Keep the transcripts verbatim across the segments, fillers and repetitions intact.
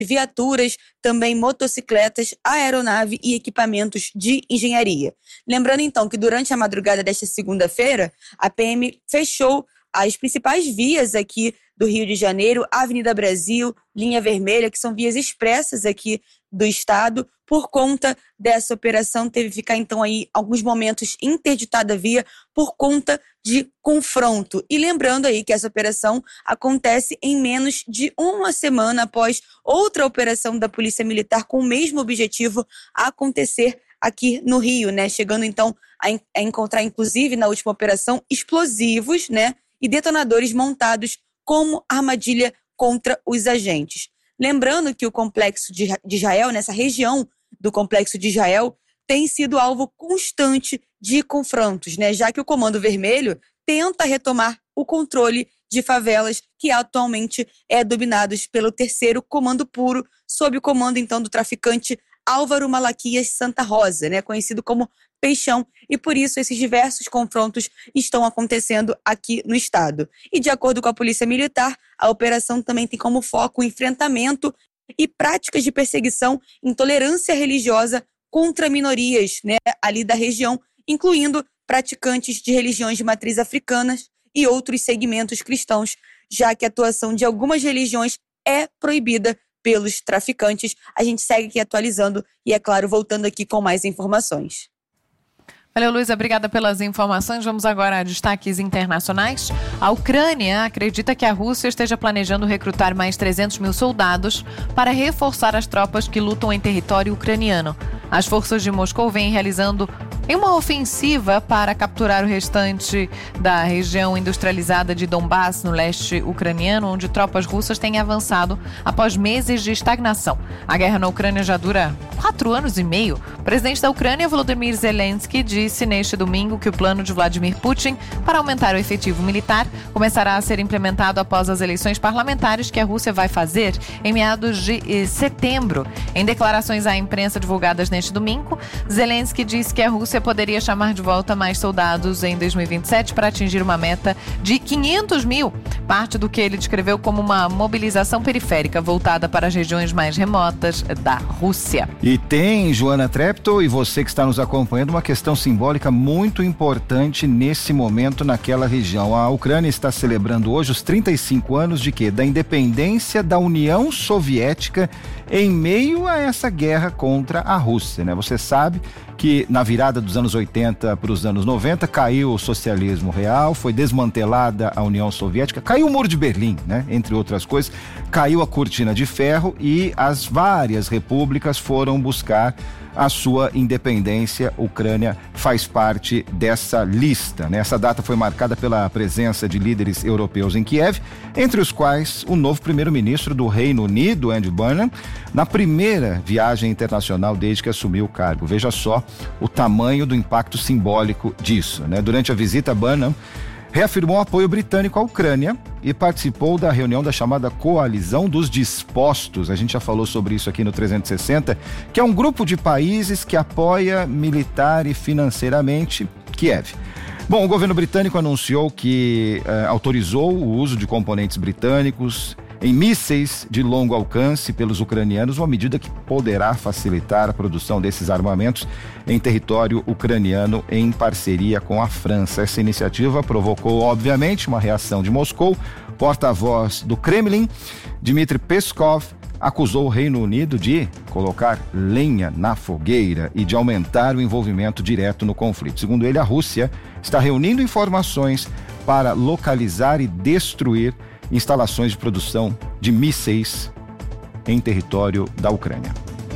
viaturas, também motocicletas, aeronave e equipamentos de engenharia. Lembrando então que durante a madrugada desta segunda-feira, a P M fechou as principais vias aqui do Rio de Janeiro, Avenida Brasil, Linha Vermelha, que são vias expressas aqui do estado. Por conta dessa operação, teve que ficar então aí alguns momentos interditada a via por conta de confronto. E lembrando aí que essa operação acontece em menos de uma semana após outra operação da Polícia Militar com o mesmo objetivo acontecer aqui no Rio, né? Chegando então a, en- a encontrar, inclusive, na última operação, explosivos, né? E detonadores montados como armadilha contra os agentes. Lembrando que o complexo de Israel, nessa região do complexo de Israel, tem sido alvo constante de confrontos, né? Já que o Comando Vermelho tenta retomar o controle de favelas que atualmente é dominados pelo terceiro Comando Puro, sob o comando então do traficante Álvaro Malaquias Santa Rosa, né? Conhecido como Peixão, e por isso esses diversos confrontos estão acontecendo aqui no estado. E de acordo com a Polícia Militar, a operação também tem como foco o enfrentamento e práticas de perseguição, intolerância religiosa contra minorias, né, ali da região, incluindo praticantes de religiões de matriz africanas e outros segmentos cristãos, já que a atuação de algumas religiões é proibida pelos traficantes. A gente segue aqui atualizando e, é claro, voltando aqui com mais informações. Valeu, Luísa, obrigada pelas informações. Vamos agora a destaques internacionais. A Ucrânia acredita que a Rússia esteja planejando recrutar mais trezentos mil soldados para reforçar as tropas que lutam em território ucraniano. As forças de Moscou vêm realizando uma ofensiva para capturar o restante da região industrializada de Donbass, no leste ucraniano, onde tropas russas têm avançado após meses de estagnação. A guerra na Ucrânia já dura quatro anos e meio. O presidente da Ucrânia, Volodymyr Zelensky, disse neste domingo que o plano de Vladimir Putin para aumentar o efetivo militar começará a ser implementado após as eleições parlamentares que a Rússia vai fazer em meados de setembro. Em declarações à imprensa divulgadas neste domingo, Zelensky disse que a Rússia poderia chamar de volta mais soldados em dois mil e vinte e sete para atingir uma meta de quinhentos mil, parte do que ele descreveu como uma mobilização periférica voltada para as regiões mais remotas da Rússia. E tem, Joana Treptow, e você que está nos acompanhando, uma questão simbólica muito importante nesse momento naquela região. A Ucrânia está celebrando hoje os trinta e cinco anos de quê? Da independência da União Soviética em meio a essa guerra contra a Rússia, né? Você sabe que na virada dos anos oitenta para os anos noventa caiu o socialismo real, foi desmantelada a União Soviética, caiu o Muro de Berlim, né? Entre outras coisas, caiu a Cortina de Ferro e as várias repúblicas foram buscar a sua independência. A Ucrânia faz parte dessa lista, né? Essa data foi marcada pela presença de líderes europeus em Kiev, entre os quais o novo primeiro-ministro do Reino Unido, Andy Burnham, na primeira viagem internacional desde que assumiu o cargo. Veja só o tamanho do impacto simbólico disso, né? Durante a visita, Burnham reafirmou o apoio britânico à Ucrânia e participou da reunião da chamada Coalizão dos Dispostos. A gente já falou sobre isso aqui no trezentos e sessenta, que é um grupo de países que apoia militar e financeiramente Kiev. Bom, o governo britânico anunciou que eh, autorizou o uso de componentes britânicos em mísseis de longo alcance pelos ucranianos, uma medida que poderá facilitar a produção desses armamentos em território ucraniano em parceria com a França. Essa iniciativa provocou, obviamente, uma reação de Moscou. Porta-voz do Kremlin, Dmitry Peskov, acusou o Reino Unido de colocar lenha na fogueira e de aumentar o envolvimento direto no conflito. Segundo ele, a Rússia está reunindo informações para localizar e destruir instalações de produção de mísseis em território da Ucrânia.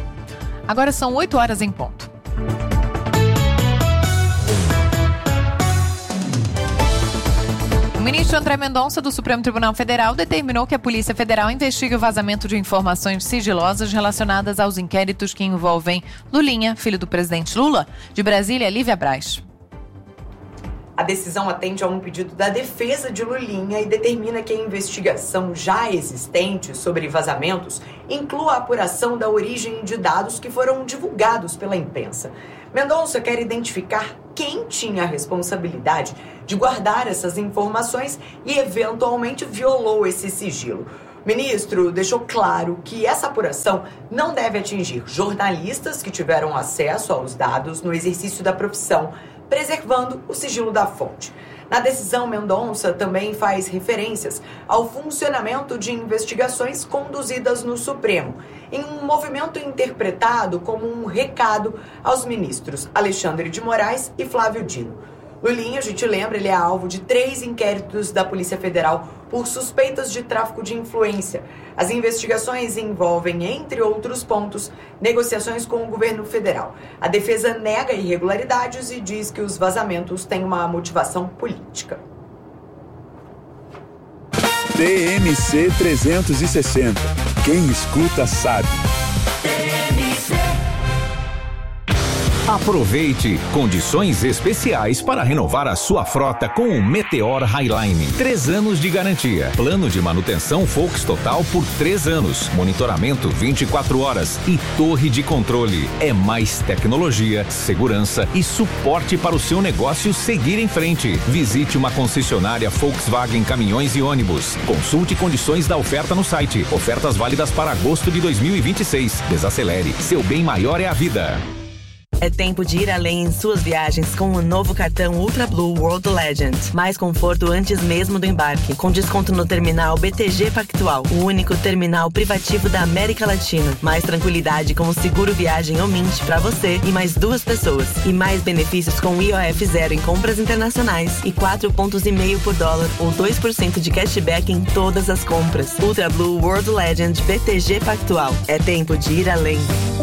Agora são oito horas em ponto. O ministro André Mendonça, do Supremo Tribunal Federal, determinou que a Polícia Federal investigue o vazamento de informações sigilosas relacionadas aos inquéritos que envolvem Lulinha, filho do presidente Lula. De Brasília, Lívia Braz. A decisão atende a um pedido da defesa de Lulinha e determina que a investigação já existente sobre vazamentos inclua a apuração da origem de dados que foram divulgados pela imprensa. Mendonça quer identificar quem tinha a responsabilidade de guardar essas informações e eventualmente violou esse sigilo. O ministro deixou claro que essa apuração não deve atingir jornalistas que tiveram acesso aos dados no exercício da profissão, preservando o sigilo da fonte. Na decisão, Mendonça também faz referências ao funcionamento de investigações conduzidas no Supremo, em um movimento interpretado como um recado aos ministros Alexandre de Moraes e Flávio Dino. Lulinha, a gente lembra, ele é alvo de três inquéritos da Polícia Federal por suspeitas de tráfico de influência. As investigações envolvem, entre outros pontos, negociações com o governo federal. A defesa nega irregularidades e diz que os vazamentos têm uma motivação política. T M C trezentos e sessenta. Quem escuta sabe. Aproveite condições especiais para renovar a sua frota com o Meteor Highline. Três anos de garantia. Plano de manutenção Volks Total por três anos. Monitoramento vinte e quatro horas e torre de controle. É mais tecnologia, segurança e suporte para o seu negócio seguir em frente. Visite uma concessionária Volkswagen Caminhões e Ônibus. Consulte condições da oferta no site. Ofertas válidas para agosto de dois mil e vinte e seis. Desacelere. Seu bem maior é a vida. É tempo de ir além em suas viagens com o novo cartão Ultra Blue World Legend. Mais conforto antes mesmo do embarque, com desconto no terminal B T G Pactual, o único terminal privativo da América Latina. Mais tranquilidade com o seguro viagem ou Mint para você e mais duas pessoas. E mais benefícios com I O F zero em compras internacionais e quatro pontos e meio por dólar ou dois por cento de cashback em todas as compras. Ultra Blue World Legend B T G Pactual. É tempo de ir além.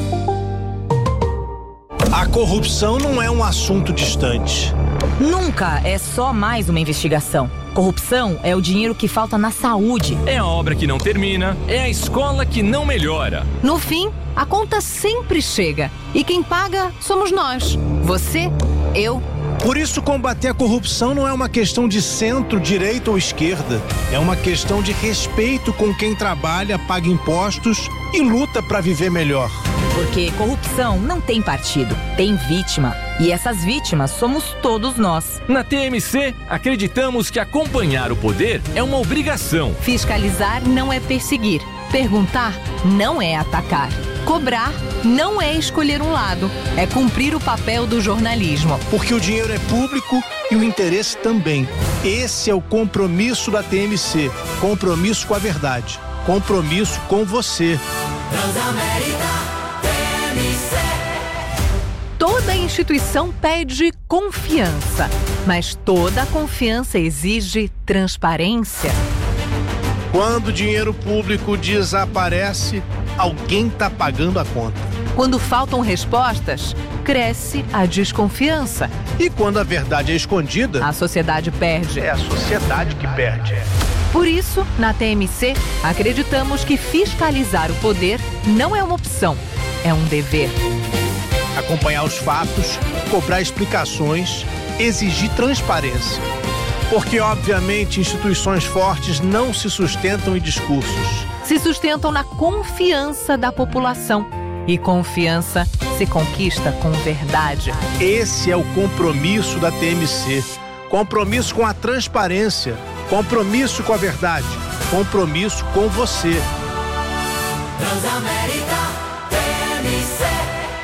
A corrupção não é um assunto distante. Nunca é só mais uma investigação. Corrupção é o dinheiro que falta na saúde. É a obra que não termina, é a escola que não melhora. No fim, a conta sempre chega. E quem paga somos nós. Você, eu. Por isso, combater a corrupção não é uma questão de centro, direita ou esquerda. É uma questão de respeito com quem trabalha, paga impostos e luta para viver melhor. Porque corrupção não tem partido, tem vítima. E essas vítimas somos todos nós. Na T M C, acreditamos que acompanhar o poder é uma obrigação. Fiscalizar não é perseguir. Perguntar não é atacar. Cobrar não é escolher um lado. É cumprir o papel do jornalismo. Porque o dinheiro é público e o interesse também. Esse é o compromisso da T M C. Compromisso com a verdade. Compromisso com você. Transamérica. Toda instituição pede confiança, mas toda confiança exige transparência. Quando o dinheiro público desaparece, alguém está pagando a conta. Quando faltam respostas, cresce a desconfiança. E quando a verdade é escondida, a sociedade perde. É a sociedade que perde. Por isso, na T M C, acreditamos que fiscalizar o poder não é uma opção, é um dever. Acompanhar os fatos, cobrar explicações, exigir transparência. Porque, obviamente, instituições fortes não se sustentam em discursos. Se sustentam na confiança da população. E confiança se conquista com verdade. Esse é o compromisso da T M C. Compromisso com a transparência. Compromisso com a verdade. Compromisso com você. Transamérica T M C.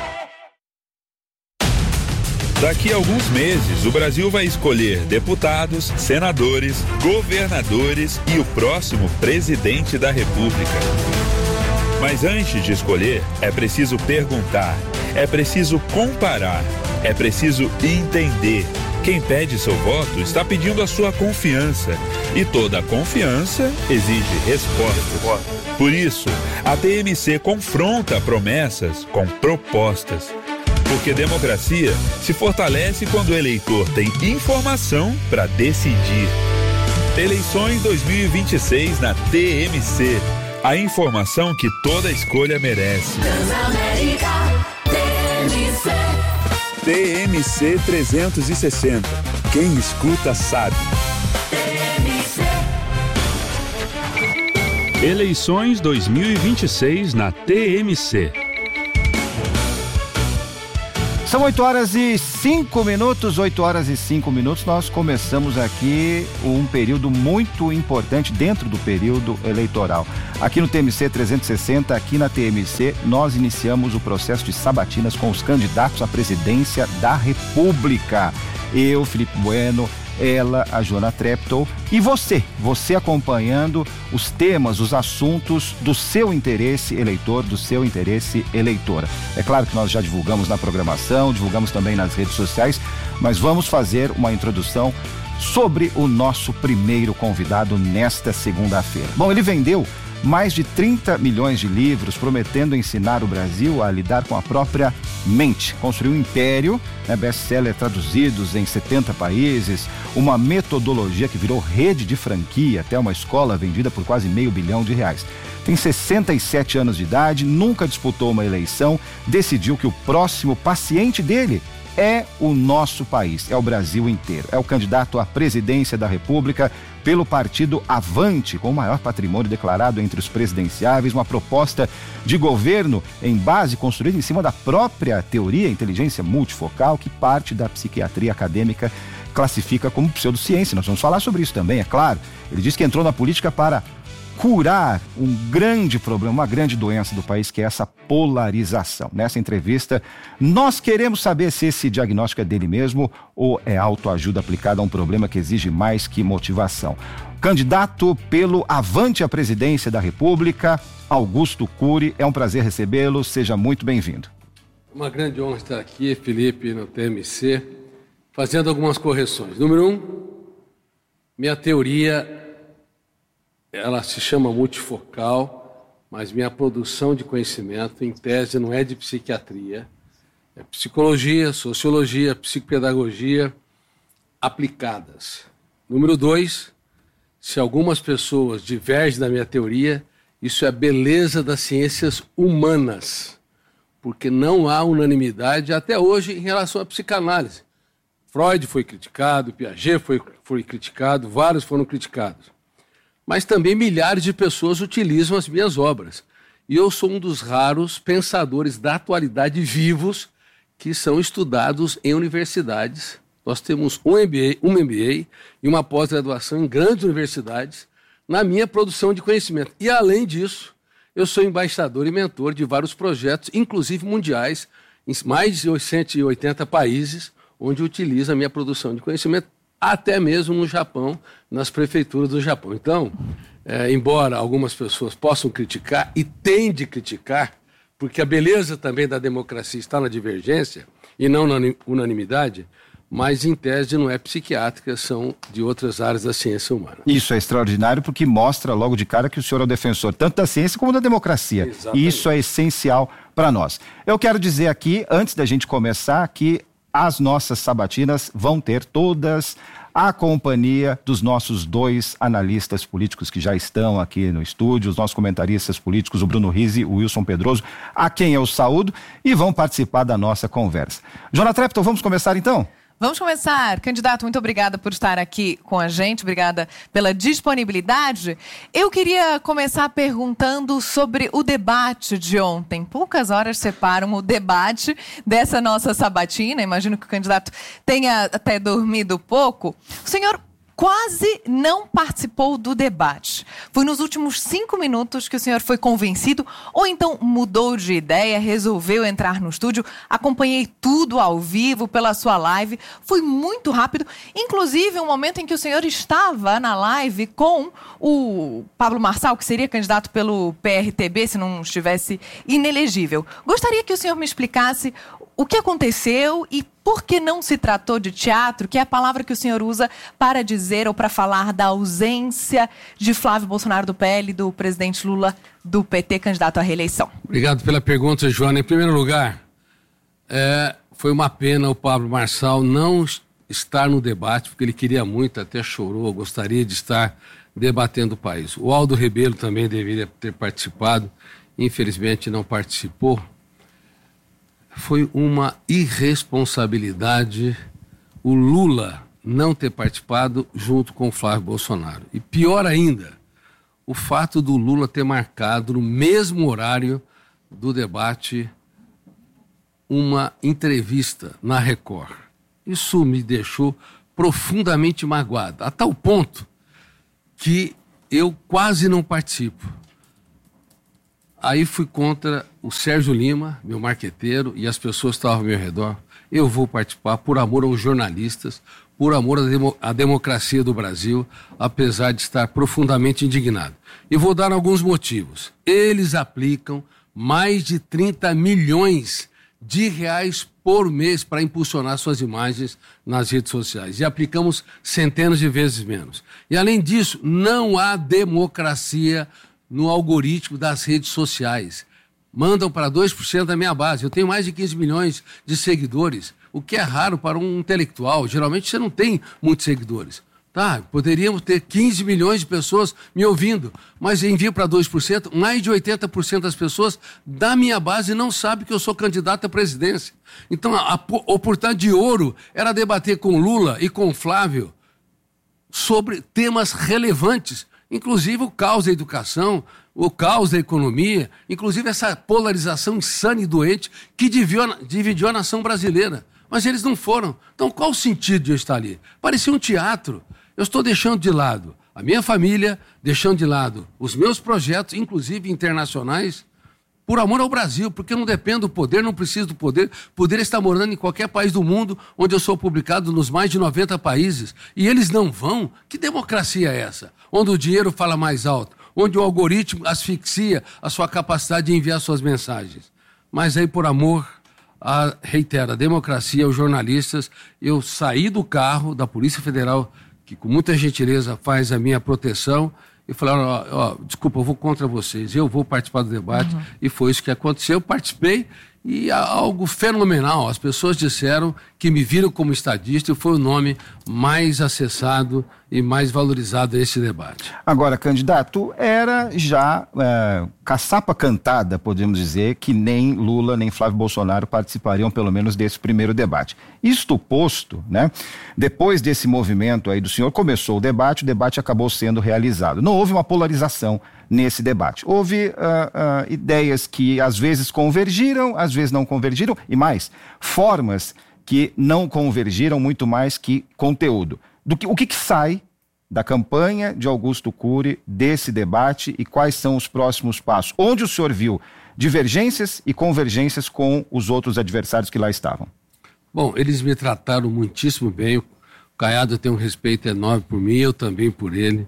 Daqui a alguns meses, o Brasil vai escolher deputados, senadores, governadores e o próximo presidente da República. Mas antes de escolher, é preciso perguntar, é preciso comparar, é preciso entender. Quem pede seu voto está pedindo a sua confiança. E toda confiança exige resposta. Por isso, a T M C confronta promessas com propostas. Porque democracia se fortalece quando o eleitor tem informação para decidir. Eleições dois mil e vinte e seis na T M C. A informação que toda escolha merece. Transamérica T M C. T M C trezentos e sessenta. Quem escuta sabe. T M C. Eleições dois mil e vinte e seis na T M C. São oito horas e cinco minutos, oito horas e cinco minutos, nós começamos aqui um período muito importante dentro do período eleitoral. Aqui no T M C trezentos e sessenta, aqui na T M C, nós iniciamos o processo de sabatinas com os candidatos à presidência da República. Eu, Felipe Bueno, ela, a Joana Treptow e você, você acompanhando os temas, os assuntos do seu interesse eleitor, do seu interesse eleitora. É claro que nós já divulgamos na programação, divulgamos também nas redes sociais, mas vamos fazer uma introdução sobre o nosso primeiro convidado nesta segunda-feira. Bom, ele vendeu mais de trinta milhões de livros, prometendo ensinar o Brasil a lidar com a própria mente. Construiu um império, né, best-seller traduzidos em setenta países, uma metodologia que virou rede de franquia, até uma escola vendida por quase meio bilhão de reais. Tem sessenta e sete anos de idade, nunca disputou uma eleição, decidiu que o próximo paciente dele é o nosso país, é o Brasil inteiro. É o candidato à presidência da República pelo partido Avante, com o maior patrimônio declarado entre os presidenciáveis, uma proposta de governo em base construída em cima da própria teoria inteligência multifocal, que parte da psiquiatria acadêmica classifica como pseudociência. Nós vamos falar sobre isso também, é claro. Ele diz que entrou na política para curar um grande problema, uma grande doença do país, que é essa polarização. Nessa entrevista, nós queremos saber se esse diagnóstico é dele mesmo ou é autoajuda aplicada a um problema que exige mais que motivação. Candidato pelo Avante à presidência da República, Augusto Cury, é um prazer recebê-lo, seja muito bem-vindo. Uma grande honra estar aqui, Felipe, no T M C, fazendo algumas correções. Número um, minha teoria ela se chama multifocal, mas minha produção de conhecimento, em tese, não é de psiquiatria, é psicologia, sociologia, psicopedagogia aplicadas. Número dois, se algumas pessoas divergem da minha teoria, isso é a beleza das ciências humanas, porque não há unanimidade até hoje em relação à psicanálise. Freud foi criticado, Piaget foi, foi criticado, vários foram criticados. Mas também milhares de pessoas utilizam as minhas obras. E eu sou um dos raros pensadores da atualidade vivos que são estudados em universidades. Nós temos um M B A, um M B A e uma pós-graduação em grandes universidades na minha produção de conhecimento. E, além disso, eu sou embaixador e mentor de vários projetos, inclusive mundiais, em mais de cento e oitenta países, onde utilizo a minha produção de conhecimento, até mesmo no Japão, nas prefeituras do Japão. Então, é, embora algumas pessoas possam criticar, e têm de criticar, porque a beleza também da democracia está na divergência e não na unanimidade, mas em tese não é psiquiátrica, são de outras áreas da ciência humana. Isso é extraordinário porque mostra logo de cara que o senhor é o defensor tanto da ciência como da democracia. Exatamente. E isso é essencial para nós. Eu quero dizer aqui, antes da gente começar, que as nossas sabatinas vão ter todas a companhia dos nossos dois analistas políticos que já estão aqui no estúdio, os nossos comentaristas políticos, o Bruno Rizzi e o Wilson Pedroso, a quem eu saúdo, e vão participar da nossa conversa. Joana Treptow, vamos começar então? Vamos começar. Candidato, muito obrigada por estar aqui com a gente, obrigada pela disponibilidade. Eu queria começar perguntando sobre o debate de ontem. Poucas horas separam o debate dessa nossa sabatina, imagino que o candidato tenha até dormido pouco. O senhor quase não participou do debate. Foi nos últimos cinco minutos que o senhor foi convencido ou então mudou de ideia, resolveu entrar no estúdio. Acompanhei tudo ao vivo pela sua live. Foi muito rápido. Inclusive, um momento em que o senhor estava na live com o Pablo Marçal, que seria candidato pelo P R T B, se não estivesse inelegível. Gostaria que o senhor me explicasse o que aconteceu e por que não se tratou de teatro, que é a palavra que o senhor usa para dizer ou para falar da ausência de Flávio Bolsonaro do P L e do presidente Lula do P T, candidato à reeleição. Obrigado pela pergunta, Joana. Em primeiro lugar, é, foi uma pena o Pablo Marçal não estar no debate, porque ele queria muito, até chorou, gostaria de estar debatendo o país. O Aldo Rebelo também deveria ter participado, infelizmente não participou. Foi uma irresponsabilidade o Lula não ter participado junto com o Flávio Bolsonaro. E pior ainda, o fato do Lula ter marcado no mesmo horário do debate uma entrevista na Record. Isso me deixou profundamente magoado, a tal ponto que eu quase não participo. Aí fui contra o Sérgio Lima, meu marqueteiro, e as pessoas que estavam ao meu redor. Eu vou participar por amor aos jornalistas, por amor à, demo, à democracia do Brasil, apesar de estar profundamente indignado. E vou dar alguns motivos. Eles aplicam mais de trinta milhões de reais por mês para impulsionar suas imagens nas redes sociais. E aplicamos centenas de vezes menos. E, além disso, não há democracia no algoritmo das redes sociais. Mandam para dois por cento da minha base. Eu tenho mais de quinze milhões de seguidores, o que é raro para um intelectual. Geralmente você não tem muitos seguidores. Tá, poderíamos ter quinze milhões de pessoas me ouvindo, mas envio para dois por cento, mais de oitenta por cento das pessoas da minha base não sabem que eu sou candidato à presidência. Então a, a oportunidade de ouro era debater com Lula e com Flávio sobre temas relevantes, inclusive o caos da educação, o caos da economia, inclusive essa polarização insana e doente que dividiu, dividiu a nação brasileira. Mas eles não foram. Então qual o sentido de eu estar ali? Parecia um teatro. Eu estou deixando de lado a minha família, deixando de lado os meus projetos, inclusive internacionais, por amor ao Brasil, porque eu não dependo do poder, não preciso do poder. Poder está morando em qualquer país do mundo, onde eu sou publicado nos mais de noventa países, e eles não vão? Que democracia é essa? Onde o dinheiro fala mais alto, onde o algoritmo asfixia a sua capacidade de enviar suas mensagens. Mas aí, por amor, a, reitero, a democracia, os jornalistas, eu saí do carro da Polícia Federal, que com muita gentileza faz a minha proteção, e falaram, ó, ó, desculpa, eu vou contra vocês, eu vou participar do debate, uhum. E foi isso que aconteceu, eu participei, e algo fenomenal, as pessoas disseram que me viram como estadista e foi o nome mais acessado e mais valorizado nesse debate. Agora, candidato, era já é, caçapa cantada, podemos dizer, que nem Lula nem Flávio Bolsonaro participariam pelo menos desse primeiro debate. Isto posto, né, depois desse movimento aí do senhor, começou o debate, o debate acabou sendo realizado. Não houve uma polarização nesse debate. Houve uh, uh, ideias que às vezes convergiram, às vezes não convergiram, e mais, formas que não convergiram muito mais que conteúdo. Do que, o que, que sai da campanha de Augusto Cury desse debate e quais são os próximos passos? Onde o senhor viu divergências e convergências com os outros adversários que lá estavam? Bom, eles me trataram muitíssimo bem. O Caiado tem um respeito enorme por mim, eu também por ele.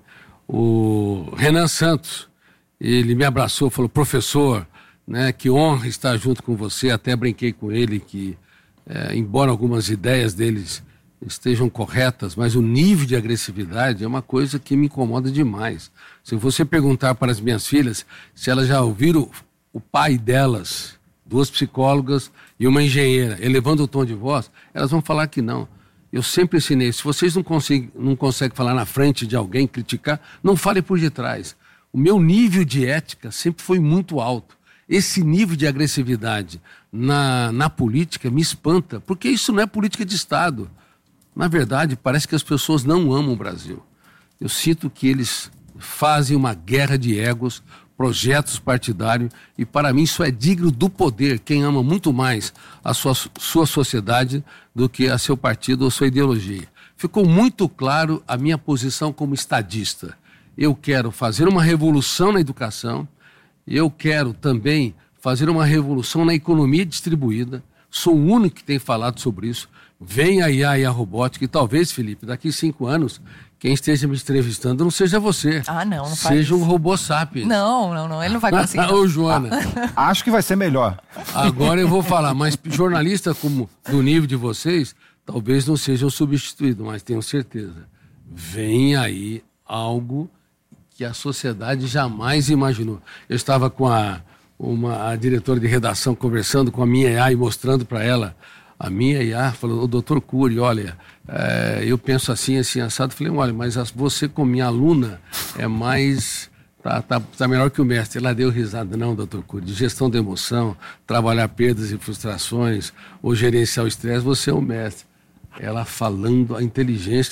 O Renan Santos, ele me abraçou, falou, professor, né, que honra estar junto com você. Até brinquei com ele que, é, embora algumas ideias deles estejam corretas, mas o nível de agressividade é uma coisa que me incomoda demais. Se você perguntar para as minhas filhas se elas já ouviram o pai delas, duas psicólogas e uma engenheira, elevando o tom de voz, elas vão falar que não. Eu sempre ensinei, se vocês não conseguem, não conseguem falar na frente de alguém, criticar, não fale por detrás. O meu nível de ética sempre foi muito alto. Esse nível de agressividade na, na política me espanta, porque isso não é política de Estado. Na verdade, parece que as pessoas não amam o Brasil. Eu sinto que eles fazem uma guerra de egos, projetos partidários, e para mim isso é digno do poder, quem ama muito mais a sua, sua sociedade do que a seu partido ou sua ideologia. Ficou muito claro a minha posição como estadista. Eu quero fazer uma revolução na educação, eu quero também fazer uma revolução na economia distribuída, sou o único que tem falado sobre isso. Vem a I A e a robótica, e talvez, Felipe, daqui a cinco anos, quem esteja me entrevistando não seja você. Ah, não, não faz. Seja um robô sapiens. Não, não, não, ele não vai conseguir. Ô, Joana. Ah, acho que vai ser melhor. Agora eu vou falar, mas jornalista como do nível de vocês, talvez não sejam substituídos, mas tenho certeza. Vem aí algo que a sociedade jamais imaginou. Eu estava com a, uma, a diretora de redação conversando com a minha I A e mostrando para ela. A minha I A falou, o doutor Cury, olha, é, eu penso assim, assim, assado. Falei, olha, mas você como minha aluna é mais, tá, tá, tá melhor que o mestre. Ela deu risada, não, doutor Cury, de gestão da emoção, trabalhar perdas e frustrações, ou gerenciar o estresse, você é o mestre. Ela falando a inteligência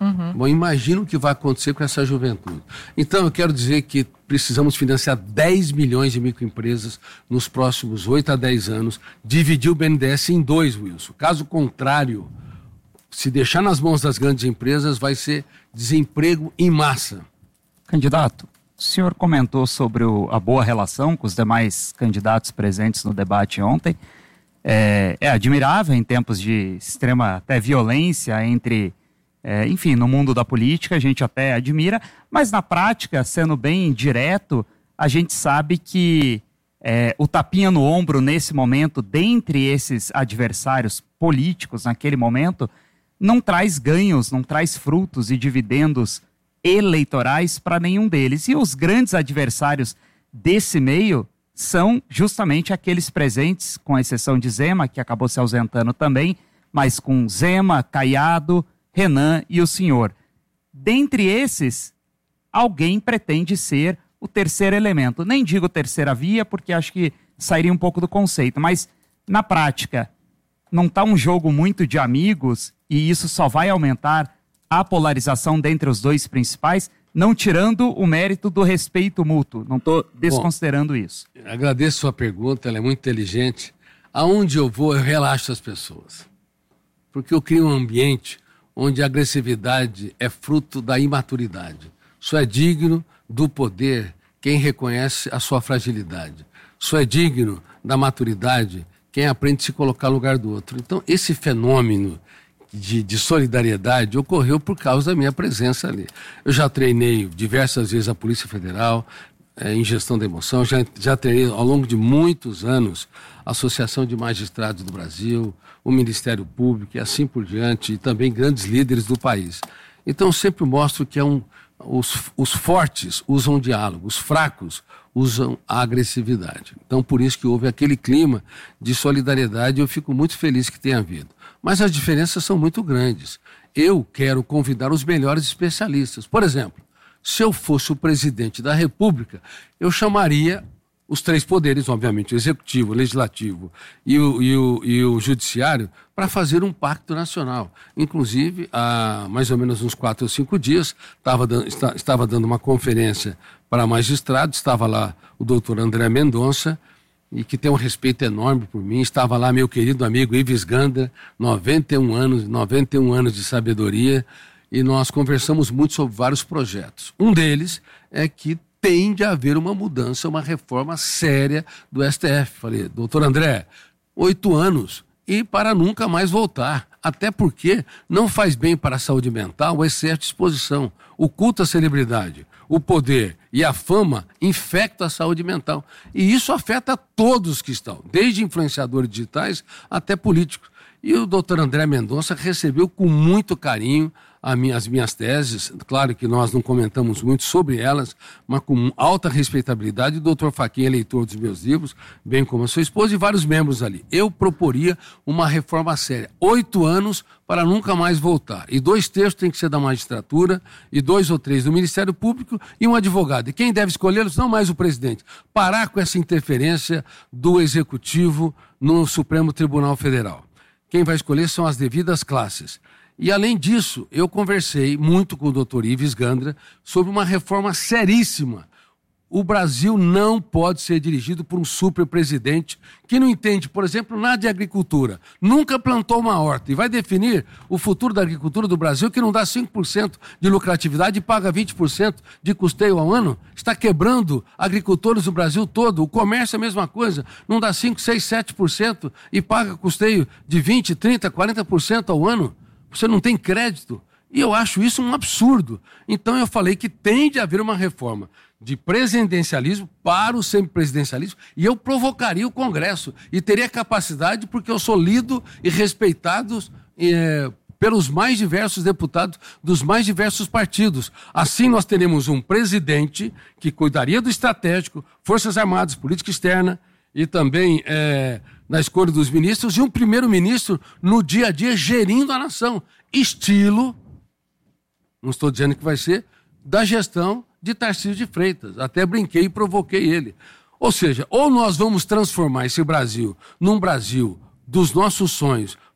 Uhum. Bom, imagina o que vai acontecer com essa juventude. Então, eu quero dizer que precisamos financiar dez milhões de microempresas nos próximos oito a dez anos, dividir o B N D E S em dois, Wilson. Caso contrário, se deixar nas mãos das grandes empresas, vai ser desemprego em massa. Candidato, o senhor comentou sobre o, a boa relação com os demais candidatos presentes no debate ontem. É, é admirável em tempos de extrema até violência entre... É, enfim, no mundo da política a gente até admira, mas na prática, sendo bem direto, a gente sabe que é, o tapinha no ombro nesse momento, dentre esses adversários políticos naquele momento, não traz ganhos, não traz frutos e dividendos eleitorais para nenhum deles. E os grandes adversários desse meio são justamente aqueles presentes, com exceção de Zema, que acabou se ausentando também, mas com Zema, Caiado, Renan e o senhor. Dentre esses, alguém pretende ser o terceiro elemento. Nem digo terceira via, porque acho que sairia um pouco do conceito, mas na prática, não está um jogo muito de amigos e isso só vai aumentar a polarização dentre os dois principais, não tirando o mérito do respeito mútuo. Não estou desconsiderando Bom, isso. Agradeço a sua pergunta, ela é muito inteligente. Aonde eu vou, eu relaxo as pessoas. Porque eu crio um ambiente onde a agressividade é fruto da imaturidade. Só é digno do poder quem reconhece a sua fragilidade. Só é digno da maturidade quem aprende a se colocar no lugar do outro. Então, esse fenômeno de, de solidariedade ocorreu por causa da minha presença ali. Eu já treinei diversas vezes a Polícia Federal é, em gestão da emoção, já, já treinei ao longo de muitos anos a Associação de Magistrados do Brasil, o Ministério Público e assim por diante, e também grandes líderes do país. Então, eu sempre mostro que é um, os, os fortes usam diálogo, os fracos usam a agressividade. Então, por isso que houve aquele clima de solidariedade e eu fico muito feliz que tenha havido. Mas as diferenças são muito grandes. Eu quero convidar os melhores especialistas. Por exemplo, se eu fosse o presidente da República, eu chamaria os três poderes, obviamente, o executivo, o legislativo e o, e o, e o judiciário, para fazer um pacto nacional. Inclusive, há mais ou menos uns quatro ou cinco dias, estava dando, está, estava dando uma conferência para magistrados, estava lá o doutor André Mendonça, e que tem um respeito enorme por mim, estava lá meu querido amigo Ives Gandra, noventa e um anos, noventa e um anos de sabedoria, e nós conversamos muito sobre vários projetos. Um deles é que tem de haver uma mudança, uma reforma séria do S T F. Falei, doutor André, oito anos e para nunca mais voltar. Até porque não faz bem para a saúde mental o excesso de exposição. O culto à celebridade, o poder e a fama infectam a saúde mental. E isso afeta todos que estão, desde influenciadores digitais até políticos. E o doutor André Mendonça recebeu com muito carinho a minha, as minhas teses. Claro que nós não comentamos muito sobre elas, mas com alta respeitabilidade. O doutor Fachin é leitor dos meus livros, bem como a sua esposa e vários membros ali. Eu proporia uma reforma séria. Oito anos para nunca mais voltar. E dois terços tem que ser da magistratura, e dois ou três do Ministério Público e um advogado. E quem deve escolhê-los? Não mais o presidente. Parar com essa interferência do Executivo no Supremo Tribunal Federal. Quem vai escolher são as devidas classes. E, além disso, eu conversei muito com o doutor Ives Gandra sobre uma reforma seríssima. O Brasil não pode ser dirigido por um superpresidente que não entende, por exemplo, nada de agricultura. Nunca plantou uma horta e vai definir o futuro da agricultura do Brasil, que não dá cinco por cento de lucratividade e paga vinte por cento de custeio ao ano. Está quebrando agricultores do Brasil todo. O comércio é a mesma coisa. Não dá cinco, seis, sete por cento e paga custeio de vinte, trinta, quarenta por cento ao ano. Você não tem crédito. E eu acho isso um absurdo. Então eu falei que tem de haver uma reforma de presidencialismo para o semipresidencialismo e eu provocaria o Congresso e teria capacidade, porque eu sou lido e respeitado é, pelos mais diversos deputados dos mais diversos partidos. Assim nós teremos um presidente que cuidaria do estratégico, Forças Armadas, política externa e também é, na escolha dos ministros, e um primeiro-ministro no dia a dia gerindo a nação. Estilo, não estou dizendo que vai ser, da gestão de Tarcísio de Freitas. Até brinquei e provoquei ele. Ou seja, ou nós vamos transformar esse Brasil num Brasil dos nossos sonhos,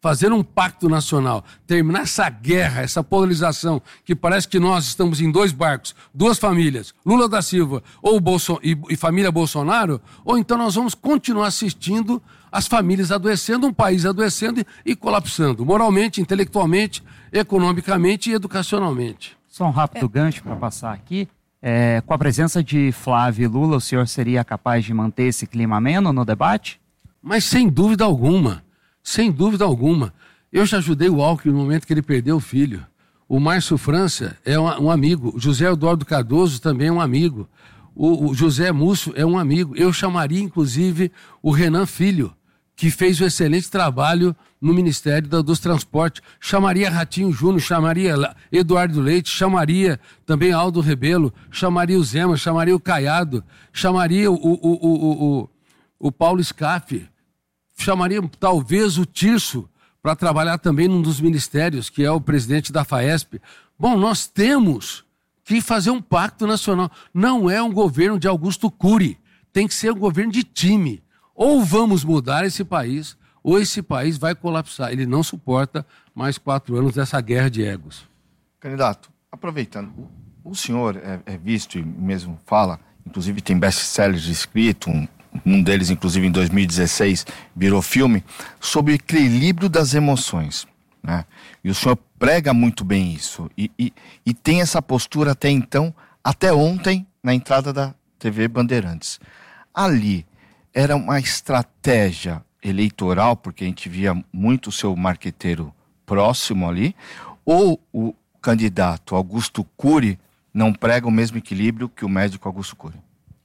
fazer um pacto nacional, terminar essa guerra, essa polarização, que parece que nós estamos em dois barcos, duas famílias, Lula da Silva ou Bolso- e, e família Bolsonaro, ou então nós vamos continuar assistindo as famílias adoecendo, um país adoecendo e, e colapsando, moralmente, intelectualmente, economicamente e educacionalmente. Só um rápido é. gancho para passar aqui. É, com a presença de Flávio e Lula, o senhor seria capaz de manter esse clima ameno no debate? Mas sem dúvida alguma, sem dúvida alguma. Eu já ajudei o Alckmin no momento que ele perdeu o filho. O Márcio França é um, um amigo, o José Eduardo Cardoso também é um amigo, o, o José Múcio é um amigo. Eu chamaria, inclusive, o Renan Filho, que fez um excelente trabalho no Ministério da, dos Transportes. Chamaria Ratinho Júnior, chamaria Eduardo Leite, chamaria também Aldo Rebelo, chamaria o Zema, chamaria o Caiado, chamaria o, o, o, o, o, o Paulo Scaff, chamaria talvez o Tirso para trabalhar também num dos ministérios, que é o presidente da FAESP. Bom, nós temos que fazer um pacto nacional. Não é um governo de Augusto Cury, tem que ser um governo de time. Ou vamos mudar esse país, ou esse país vai colapsar. Ele não suporta mais quatro anos dessa guerra de egos. Candidato, aproveitando, o senhor é, é visto e mesmo fala, inclusive tem best-sellers escrito, um, um deles, inclusive, em dois mil e dezesseis, virou filme, sobre o equilíbrio das emoções, né? E o senhor prega muito bem isso. E, e, e tem essa postura até então, até ontem, na entrada da T V Bandeirantes. Ali, era uma estratégia eleitoral, porque a gente via muito o seu marqueteiro próximo ali, ou o candidato Augusto Cury não prega o mesmo equilíbrio que o médico Augusto Cury?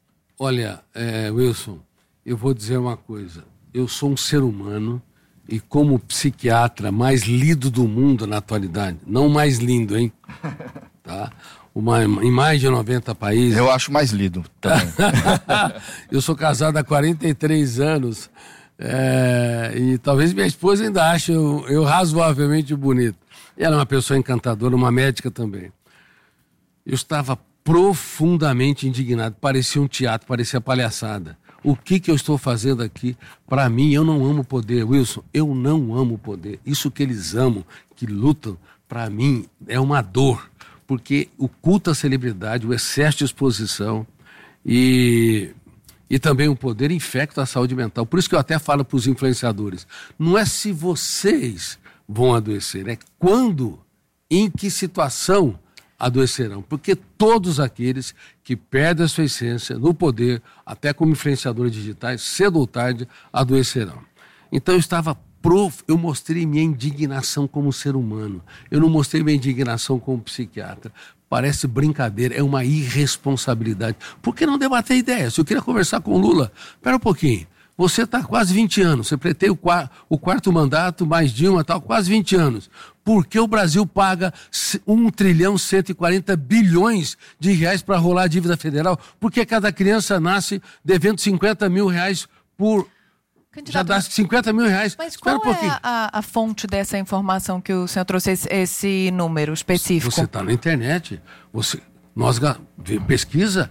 Olha, é, Wilson, eu vou dizer uma coisa. Eu sou um ser humano e como psiquiatra mais lido do mundo na atualidade, não mais lindo, hein? Tá? Uma, em mais de noventa países. Eu acho mais lido também. Eu sou casado há quarenta e três anos é, e talvez minha esposa ainda ache eu, eu razoavelmente bonito. Ela é uma pessoa encantadora, uma médica também. Eu estava profundamente indignado, parecia um teatro, parecia palhaçada. O que, que eu estou fazendo aqui? Para mim, eu não amo poder, Wilson, eu não amo poder. Isso que eles amam, que lutam, para mim é uma dor. Porque o culto à celebridade, o excesso de exposição e, e também o poder infecta a saúde mental. Por isso que eu até falo para os influenciadores, não é se vocês vão adoecer, é quando, em que situação adoecerão. Porque todos aqueles que perdem a sua essência no poder, até como influenciadores digitais, cedo ou tarde, adoecerão. Então eu estava Prof, eu mostrei minha indignação como ser humano. Eu não mostrei minha indignação como psiquiatra. Parece brincadeira, é uma irresponsabilidade. Por que não debater ideias? Eu queria conversar com o Lula. Espera um pouquinho. Você está quase vinte anos. Você pretende o, qua- o quarto mandato, mais Dilma, tal, quase vinte anos. Por que o Brasil paga um trilhão cento e quarenta bilhões de reais para rolar a dívida federal? Por que cada criança nasce devendo cinquenta mil reais por Candidato, já dá cinquenta mil reais. Mas qual um é a, a fonte dessa informação que o senhor trouxe, esse, esse número específico? Você está na internet, você, nós pesquisa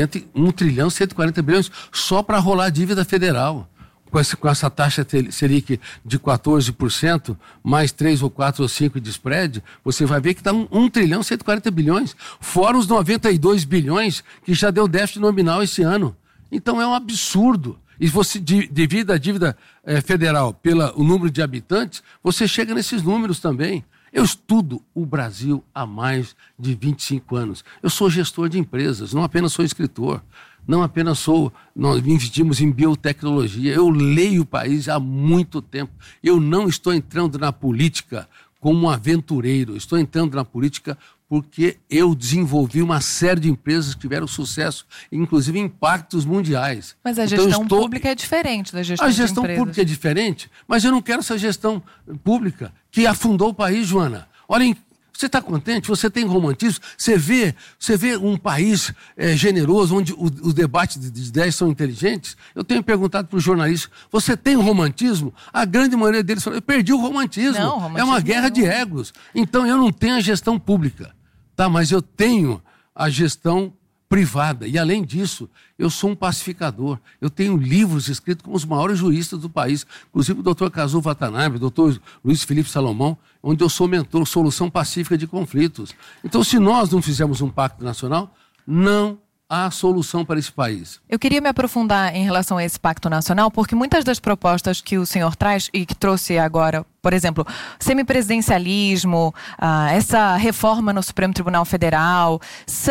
um trilhão cento e quarenta bilhões só para rolar a dívida federal. Com essa, com essa taxa Selic de quatorze por cento, mais três ou quatro ou cinco de spread, você vai ver que está um trilhão cento e quarenta bilhões, fora os noventa e dois bilhões que já deu déficit nominal esse ano. Então é um absurdo. E você divide a dívida eh, federal pelo número de habitantes, você chega nesses números também. Eu estudo o Brasil há mais de vinte e cinco anos. Eu sou gestor de empresas, não apenas sou escritor, não apenas sou... Nós investimos em biotecnologia, eu leio o país há muito tempo. Eu não estou entrando na política como um aventureiro, estou entrando na política porque eu desenvolvi uma série de empresas que tiveram sucesso, inclusive impactos mundiais. Mas a gestão então, estou... pública é diferente da gestão de empresas. A gestão pública é diferente, mas eu não quero essa gestão pública que afundou o país, Joana. Olhem, você está contente? Você tem romantismo? Você vê, você vê um país é, generoso, onde os debates de ideias são inteligentes? Eu tenho perguntado para os jornalistas, você tem romantismo? A grande maioria deles falou, eu perdi o romantismo. Não, romantismo é uma guerra não. de egos. Então eu não tenho a gestão pública. Tá, mas eu tenho a gestão privada. E, além disso, eu sou um pacificador. Eu tenho livros escritos com os maiores juristas do país, inclusive o doutor Kazu Watanabe, o doutor Luiz Felipe Salomão, onde eu sou mentor, solução pacífica de conflitos. Então, se nós não fizermos um pacto nacional, não há solução para esse país. Eu queria me aprofundar em relação a esse pacto nacional, porque muitas das propostas que o senhor traz e que trouxe agora, por exemplo, semipresidencialismo, ah, essa reforma no Supremo Tribunal Federal,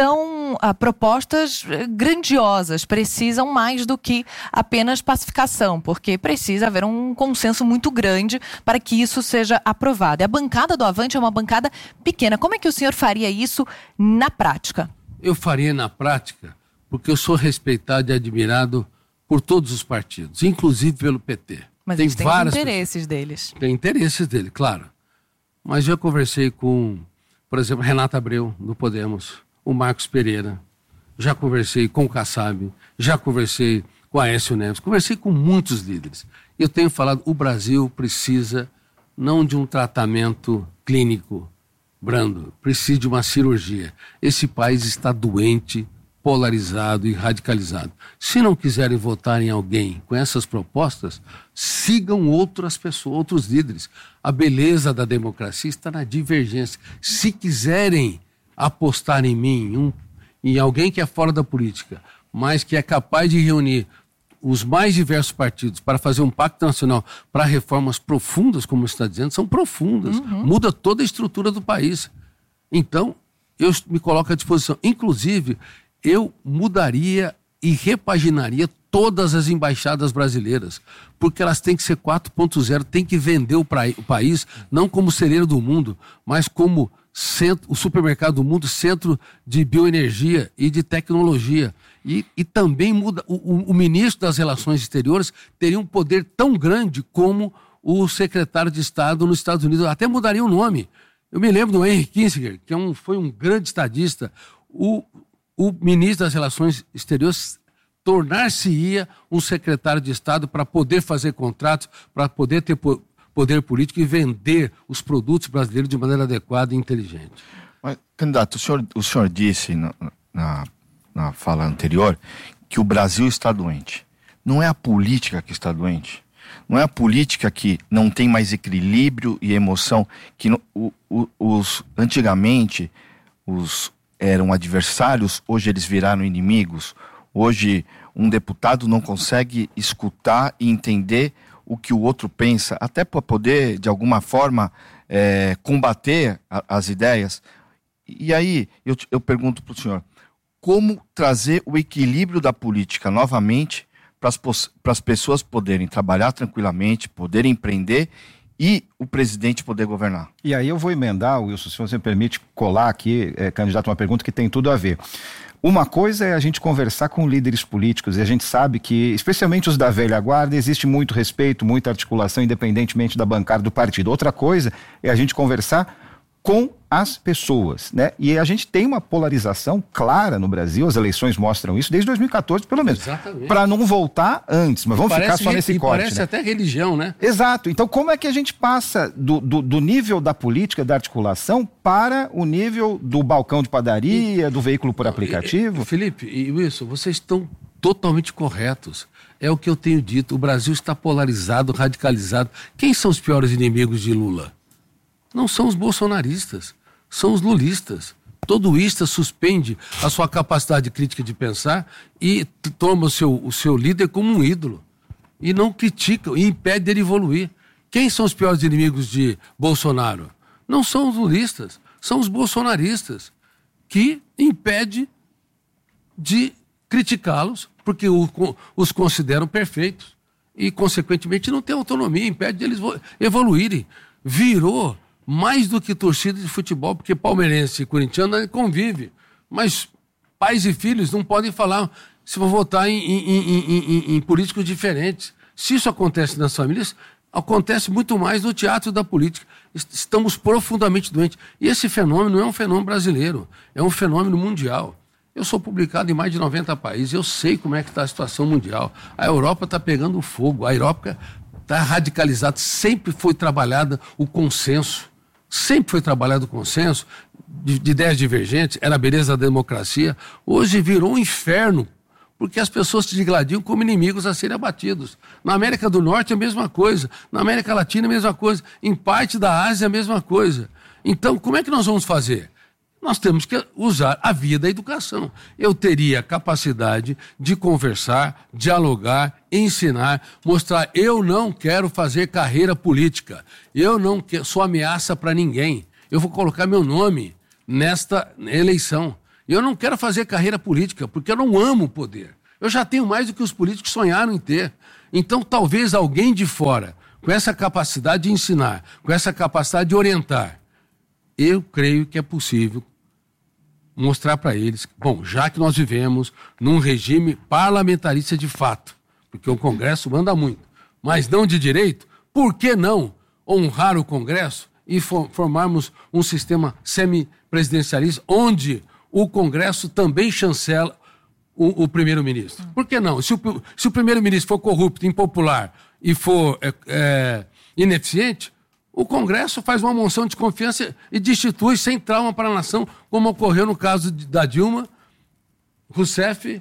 são ah, propostas grandiosas, precisam mais do que apenas pacificação, porque precisa haver um consenso muito grande para que isso seja aprovado. E a bancada do Avante é uma bancada pequena. Como é que o senhor faria isso na prática? Eu faria na prática, porque eu sou respeitado e admirado por todos os partidos, inclusive pelo P T. Mas tem eles têm várias os interesses pessoas. deles. Tem interesses dele, claro. Mas já conversei com, por exemplo, Renata Abreu, do Podemos, o Marcos Pereira, já conversei com o Kassab, já conversei com a Aécio Neves, conversei com muitos líderes. Eu tenho falado, o Brasil precisa não de um tratamento clínico brando, precisa de uma cirurgia. Esse país está doente, polarizado e radicalizado. Se não quiserem votar em alguém com essas propostas, sigam outras pessoas, outros líderes. A beleza da democracia está na divergência. Se quiserem apostar em mim, um, em alguém que é fora da política, mas que é capaz de reunir os mais diversos partidos para fazer um pacto nacional para reformas profundas, como você está dizendo, são profundas. Uhum. Muda toda a estrutura do país. Então, eu me coloco à disposição. Inclusive, eu mudaria e repaginaria todas as embaixadas brasileiras, porque elas têm que ser quatro ponto zero, tem que vender o, pra, o país, não como celeiro do mundo, mas como centro, o supermercado do mundo, centro de bioenergia e de tecnologia. E, e também muda, o, o, o ministro das Relações Exteriores teria um poder tão grande como o secretário de Estado nos Estados Unidos, até mudaria o nome. Eu me lembro do Henry Kissinger, que é um, foi um grande estadista, o, o ministro das Relações Exteriores tornar-se-ia um secretário de Estado para poder fazer contratos, para poder ter po- poder político e vender os produtos brasileiros de maneira adequada e inteligente. Mas, candidato, o senhor, o senhor disse na, na, na fala anterior que o Brasil está doente. Não é a política que está doente. Não é a política que não tem mais equilíbrio e emoção. Que no, o, o, os, antigamente os, eram adversários, hoje eles viraram inimigos. Hoje um deputado não consegue escutar e entender o que o outro pensa, até para poder, de alguma forma, é, combater a, as ideias. E aí, eu, eu pergunto para o senhor, como trazer o equilíbrio da política novamente para as pessoas poderem trabalhar tranquilamente, poderem empreender e o presidente poder governar? E aí eu vou emendar, Wilson, se você me permite colar aqui, é, candidato, uma pergunta que tem tudo a ver. Uma coisa é a gente conversar com líderes políticos, e a gente sabe que, especialmente os da velha guarda, existe muito respeito, muita articulação, independentemente da bancada do partido. Outra coisa é a gente conversar com as pessoas, né? E a gente tem uma polarização clara no Brasil, as eleições mostram isso desde dois mil e catorze, pelo menos. Exatamente. Para não voltar antes, mas vamos parece, ficar só nesse e corte. Parece né? até religião, né? Exato. Então, como é que a gente passa do, do, do nível da política, da articulação, para o nível do balcão de padaria, e, do veículo por aplicativo? E, e, Felipe e Wilson, vocês estão totalmente corretos. É o que eu tenho dito. O Brasil está polarizado, radicalizado. Quem são os piores inimigos de Lula? Não são os bolsonaristas, são os lulistas. Todo ista suspende a sua capacidade crítica de pensar e t- toma o seu, o seu líder como um ídolo. E não critica e impede dele evoluir. Quem são os piores inimigos de Bolsonaro? Não são os lulistas, são os bolsonaristas, que impede de criticá-los, porque o, os consideram perfeitos. E, consequentemente, não tem autonomia, impede de eles evoluírem. Virou mais do que torcida de futebol, porque palmeirense e corintiano convive. Mas pais e filhos não podem falar se vão votar em, em, em, em, em políticos diferentes. Se isso acontece nas famílias, acontece muito mais no teatro da política. Estamos profundamente doentes. E esse fenômeno não é um fenômeno brasileiro, é um fenômeno mundial. Eu sou publicado em mais de noventa países, eu sei como é que está a situação mundial. A Europa está pegando fogo, a Europa está radicalizada, sempre foi trabalhada o consenso. sempre foi trabalhado o consenso de, de ideias divergentes, era a beleza da democracia. Hoje virou um inferno, porque as pessoas se digladiam como inimigos a serem abatidos. Na América do Norte é a mesma coisa, na América Latina é a mesma coisa, em parte da Ásia é a mesma coisa. Então, como é que nós vamos fazer? Nós temos que usar a via da educação. Eu teria capacidade de conversar, dialogar, ensinar, mostrar. Eu não quero fazer carreira política. Eu não quero, sou ameaça para ninguém. Eu vou colocar meu nome nesta eleição. Eu não quero fazer carreira política, porque eu não amo o poder. Eu já tenho mais do que os políticos sonharam em ter. Então, talvez alguém de fora, com essa capacidade de ensinar, com essa capacidade de orientar, eu creio que é possível mostrar para eles, bom, já que nós vivemos num regime parlamentarista de fato, porque o Congresso manda muito, mas não de direito, por que não honrar o Congresso e for, formarmos um sistema semipresidencialista onde o Congresso também chancela o, o primeiro-ministro? Por que não? Se o, se o primeiro-ministro for corrupto, impopular e for é, é, ineficiente, o Congresso faz uma moção de desconfiança e destitui sem trauma para a nação, como ocorreu no caso de, da Dilma, Rousseff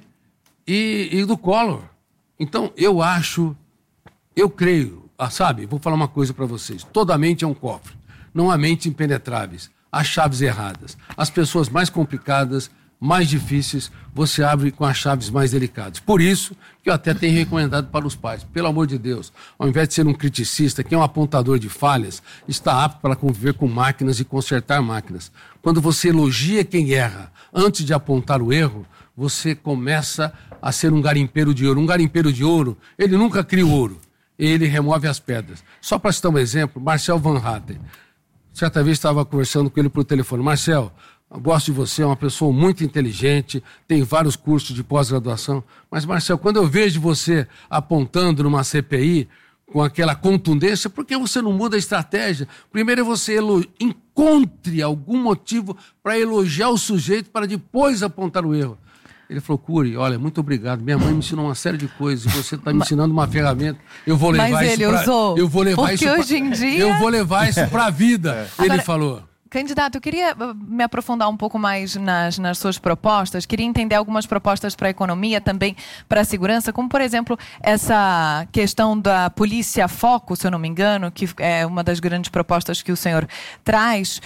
e, e do Collor. Então, eu acho, eu creio, ah, sabe, vou falar uma coisa para vocês, toda mente é um cofre, não há mentes impenetráveis, há chaves erradas. As pessoas mais complicadas, mais difíceis, você abre com as chaves mais delicadas. Por isso que eu até tenho recomendado para os pais, pelo amor de Deus, ao invés de ser um criticista, que é um apontador de falhas, está apto para conviver com máquinas e consertar máquinas. Quando você elogia quem erra, antes de apontar o erro, você começa a ser um garimpeiro de ouro. Um garimpeiro de ouro, ele nunca cria o ouro, ele remove as pedras. Só para citar um exemplo, Marcel Van Hatten. Certa vez estava conversando com ele por telefone. Marcel, eu gosto de você, é uma pessoa muito inteligente, tem vários cursos de pós-graduação. Mas, Marcel, quando eu vejo você apontando numa C P I com aquela contundência, por que você não muda a estratégia? Primeiro você elo... encontre algum motivo para elogiar o sujeito para depois apontar o erro. Ele falou, Cury, olha, muito obrigado. Minha mãe me ensinou uma série de coisas e você está me ensinando uma ferramenta. Eu vou levar Mas isso ele pra... usou. Eu vou levar Porque isso hoje pra... em dia... Eu vou levar isso para a vida. É. Ele Agora... falou. Candidato, eu queria me aprofundar um pouco mais nas, nas suas propostas. Queria entender algumas propostas para a economia, também para a segurança, como, por exemplo, essa questão da polícia foco, se eu não me engano, que é uma das grandes propostas que o senhor traz,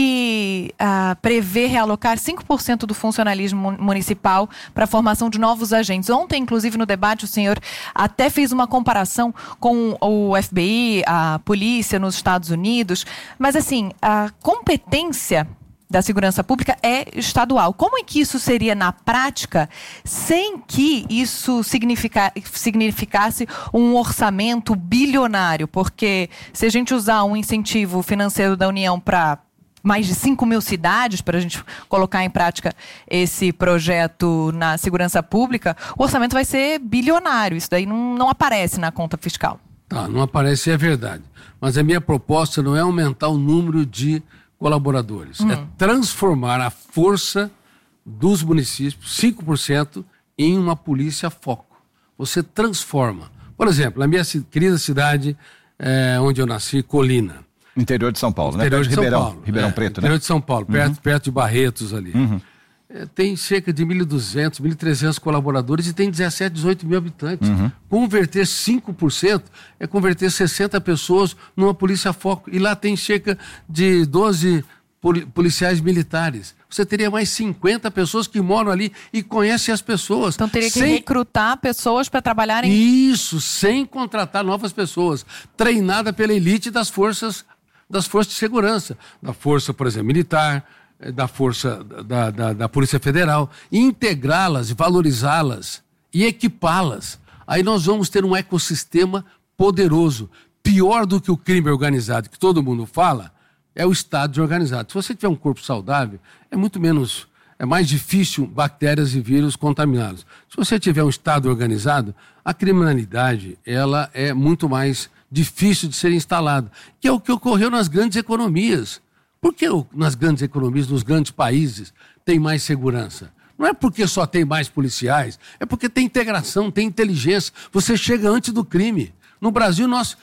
que ah, prevê realocar cinco por cento do funcionalismo municipal para a formação de novos agentes. Ontem, inclusive, no debate, o senhor até fez uma comparação com o F B I, a polícia nos Estados Unidos, mas, assim, a competência competência da segurança pública é estadual. Como é que isso seria na prática sem que isso significa, significasse um orçamento bilionário? Porque se a gente usar um incentivo financeiro da União para mais de cinco mil cidades, para a gente colocar em prática esse projeto na segurança pública, o orçamento vai ser bilionário. Isso daí não, não aparece na conta fiscal. Tá, não aparece, é verdade. Mas a minha proposta não é aumentar o número de colaboradores, hum. é transformar a força dos municípios, cinco por cento, em uma polícia foco. Você transforma. Por exemplo, na minha querida cidade, é, onde eu nasci, Colina. Interior de São Paulo, interior né? De Ribeirão, São Paulo, Ribeirão é, Preto, interior né? de São Paulo, perto, uhum. perto de Barretos ali. Uhum. É, tem cerca de mil e duzentos, mil e trezentos colaboradores e tem dezessete, dezoito mil habitantes. Uhum. Converter cinco por cento é converter sessenta pessoas numa polícia foco. E lá tem cerca de doze policiais militares. Você teria mais cinquenta pessoas que moram ali e conhecem as pessoas. Então teria que sem... recrutar pessoas para trabalharem... Isso, sem contratar novas pessoas. Treinada pela elite das forças, das forças de segurança. Da força, por exemplo, militar, da força da, da, da Polícia Federal, integrá-las, valorizá-las e equipá-las. Aí nós vamos ter um ecossistema poderoso. Pior do que o crime organizado, que todo mundo fala, é o Estado desorganizado. Se você tiver um corpo saudável, é muito menos, é mais difícil bactérias e vírus contaminá-los. Se você tiver um Estado organizado, a criminalidade, ela é muito mais difícil de ser instalada, que é o que ocorreu nas grandes economias. Por que nas grandes economias, nos grandes países, tem mais segurança? Não é porque só tem mais policiais, é porque tem integração, tem inteligência. Você chega antes do crime. No Brasil, nós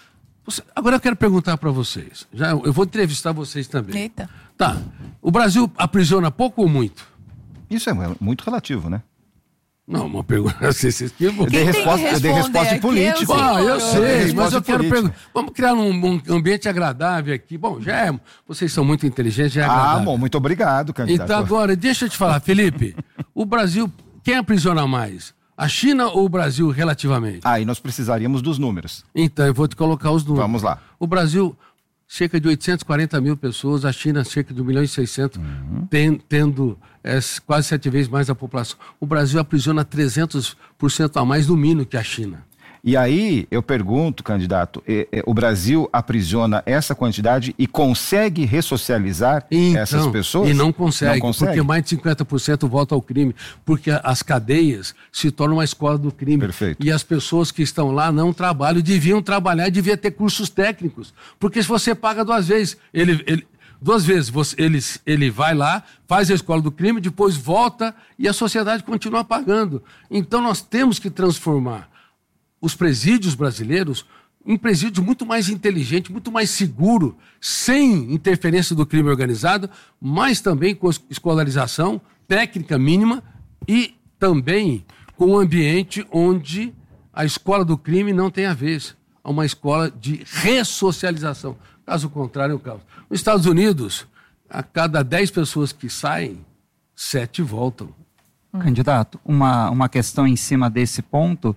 Você, agora eu quero perguntar para vocês. Já, eu vou entrevistar vocês também. Eita. Tá. O Brasil aprisiona pouco ou muito? Isso é muito relativo, né? Não, uma pergunta assim, vocês que eu dei resposta, eu dei resposta política. Ah, eu sei, eu mas eu quero política. perguntar. Vamos criar um, um ambiente agradável aqui. Bom, já é. Vocês são muito inteligentes, já é agradável. Ah, bom, muito obrigado, candidato. Então agora, deixa eu te falar, Felipe. O Brasil, quem aprisiona mais? A China ou o Brasil relativamente? Ah, e nós precisaríamos dos números. Então, eu vou te colocar os números. Vamos lá. O Brasil, cerca de oitocentos e quarenta mil pessoas, a China, cerca de um milhão e seiscentos, uhum. ten, tendo é, quase sete vezes mais a população. O Brasil aprisiona trezentos por cento a mais no mínimo que a China. E aí, eu pergunto, candidato, eh, eh, o Brasil aprisiona essa quantidade e consegue ressocializar então, essas pessoas? E não consegue, não consegue, porque mais de cinquenta por cento volta ao crime, porque as cadeias se tornam uma escola do crime. Perfeito. E as pessoas que estão lá não trabalham, deviam trabalhar, deviam ter cursos técnicos, porque se você paga duas vezes, ele... ele Duas vezes, você, ele, ele vai lá, faz a escola do crime, depois volta e a sociedade continua pagando. Então nós temos que transformar os presídios brasileiros em presídios muito mais inteligentes, muito mais seguro, sem interferência do crime organizado, mas também com escolarização técnica mínima e também com um ambiente onde a escola do crime não tem a vez. É uma escola de ressocialização. Caso contrário, é o caos. Nos Estados Unidos, a cada dez pessoas que saem, sete voltam. Candidato, uma, uma questão em cima desse ponto,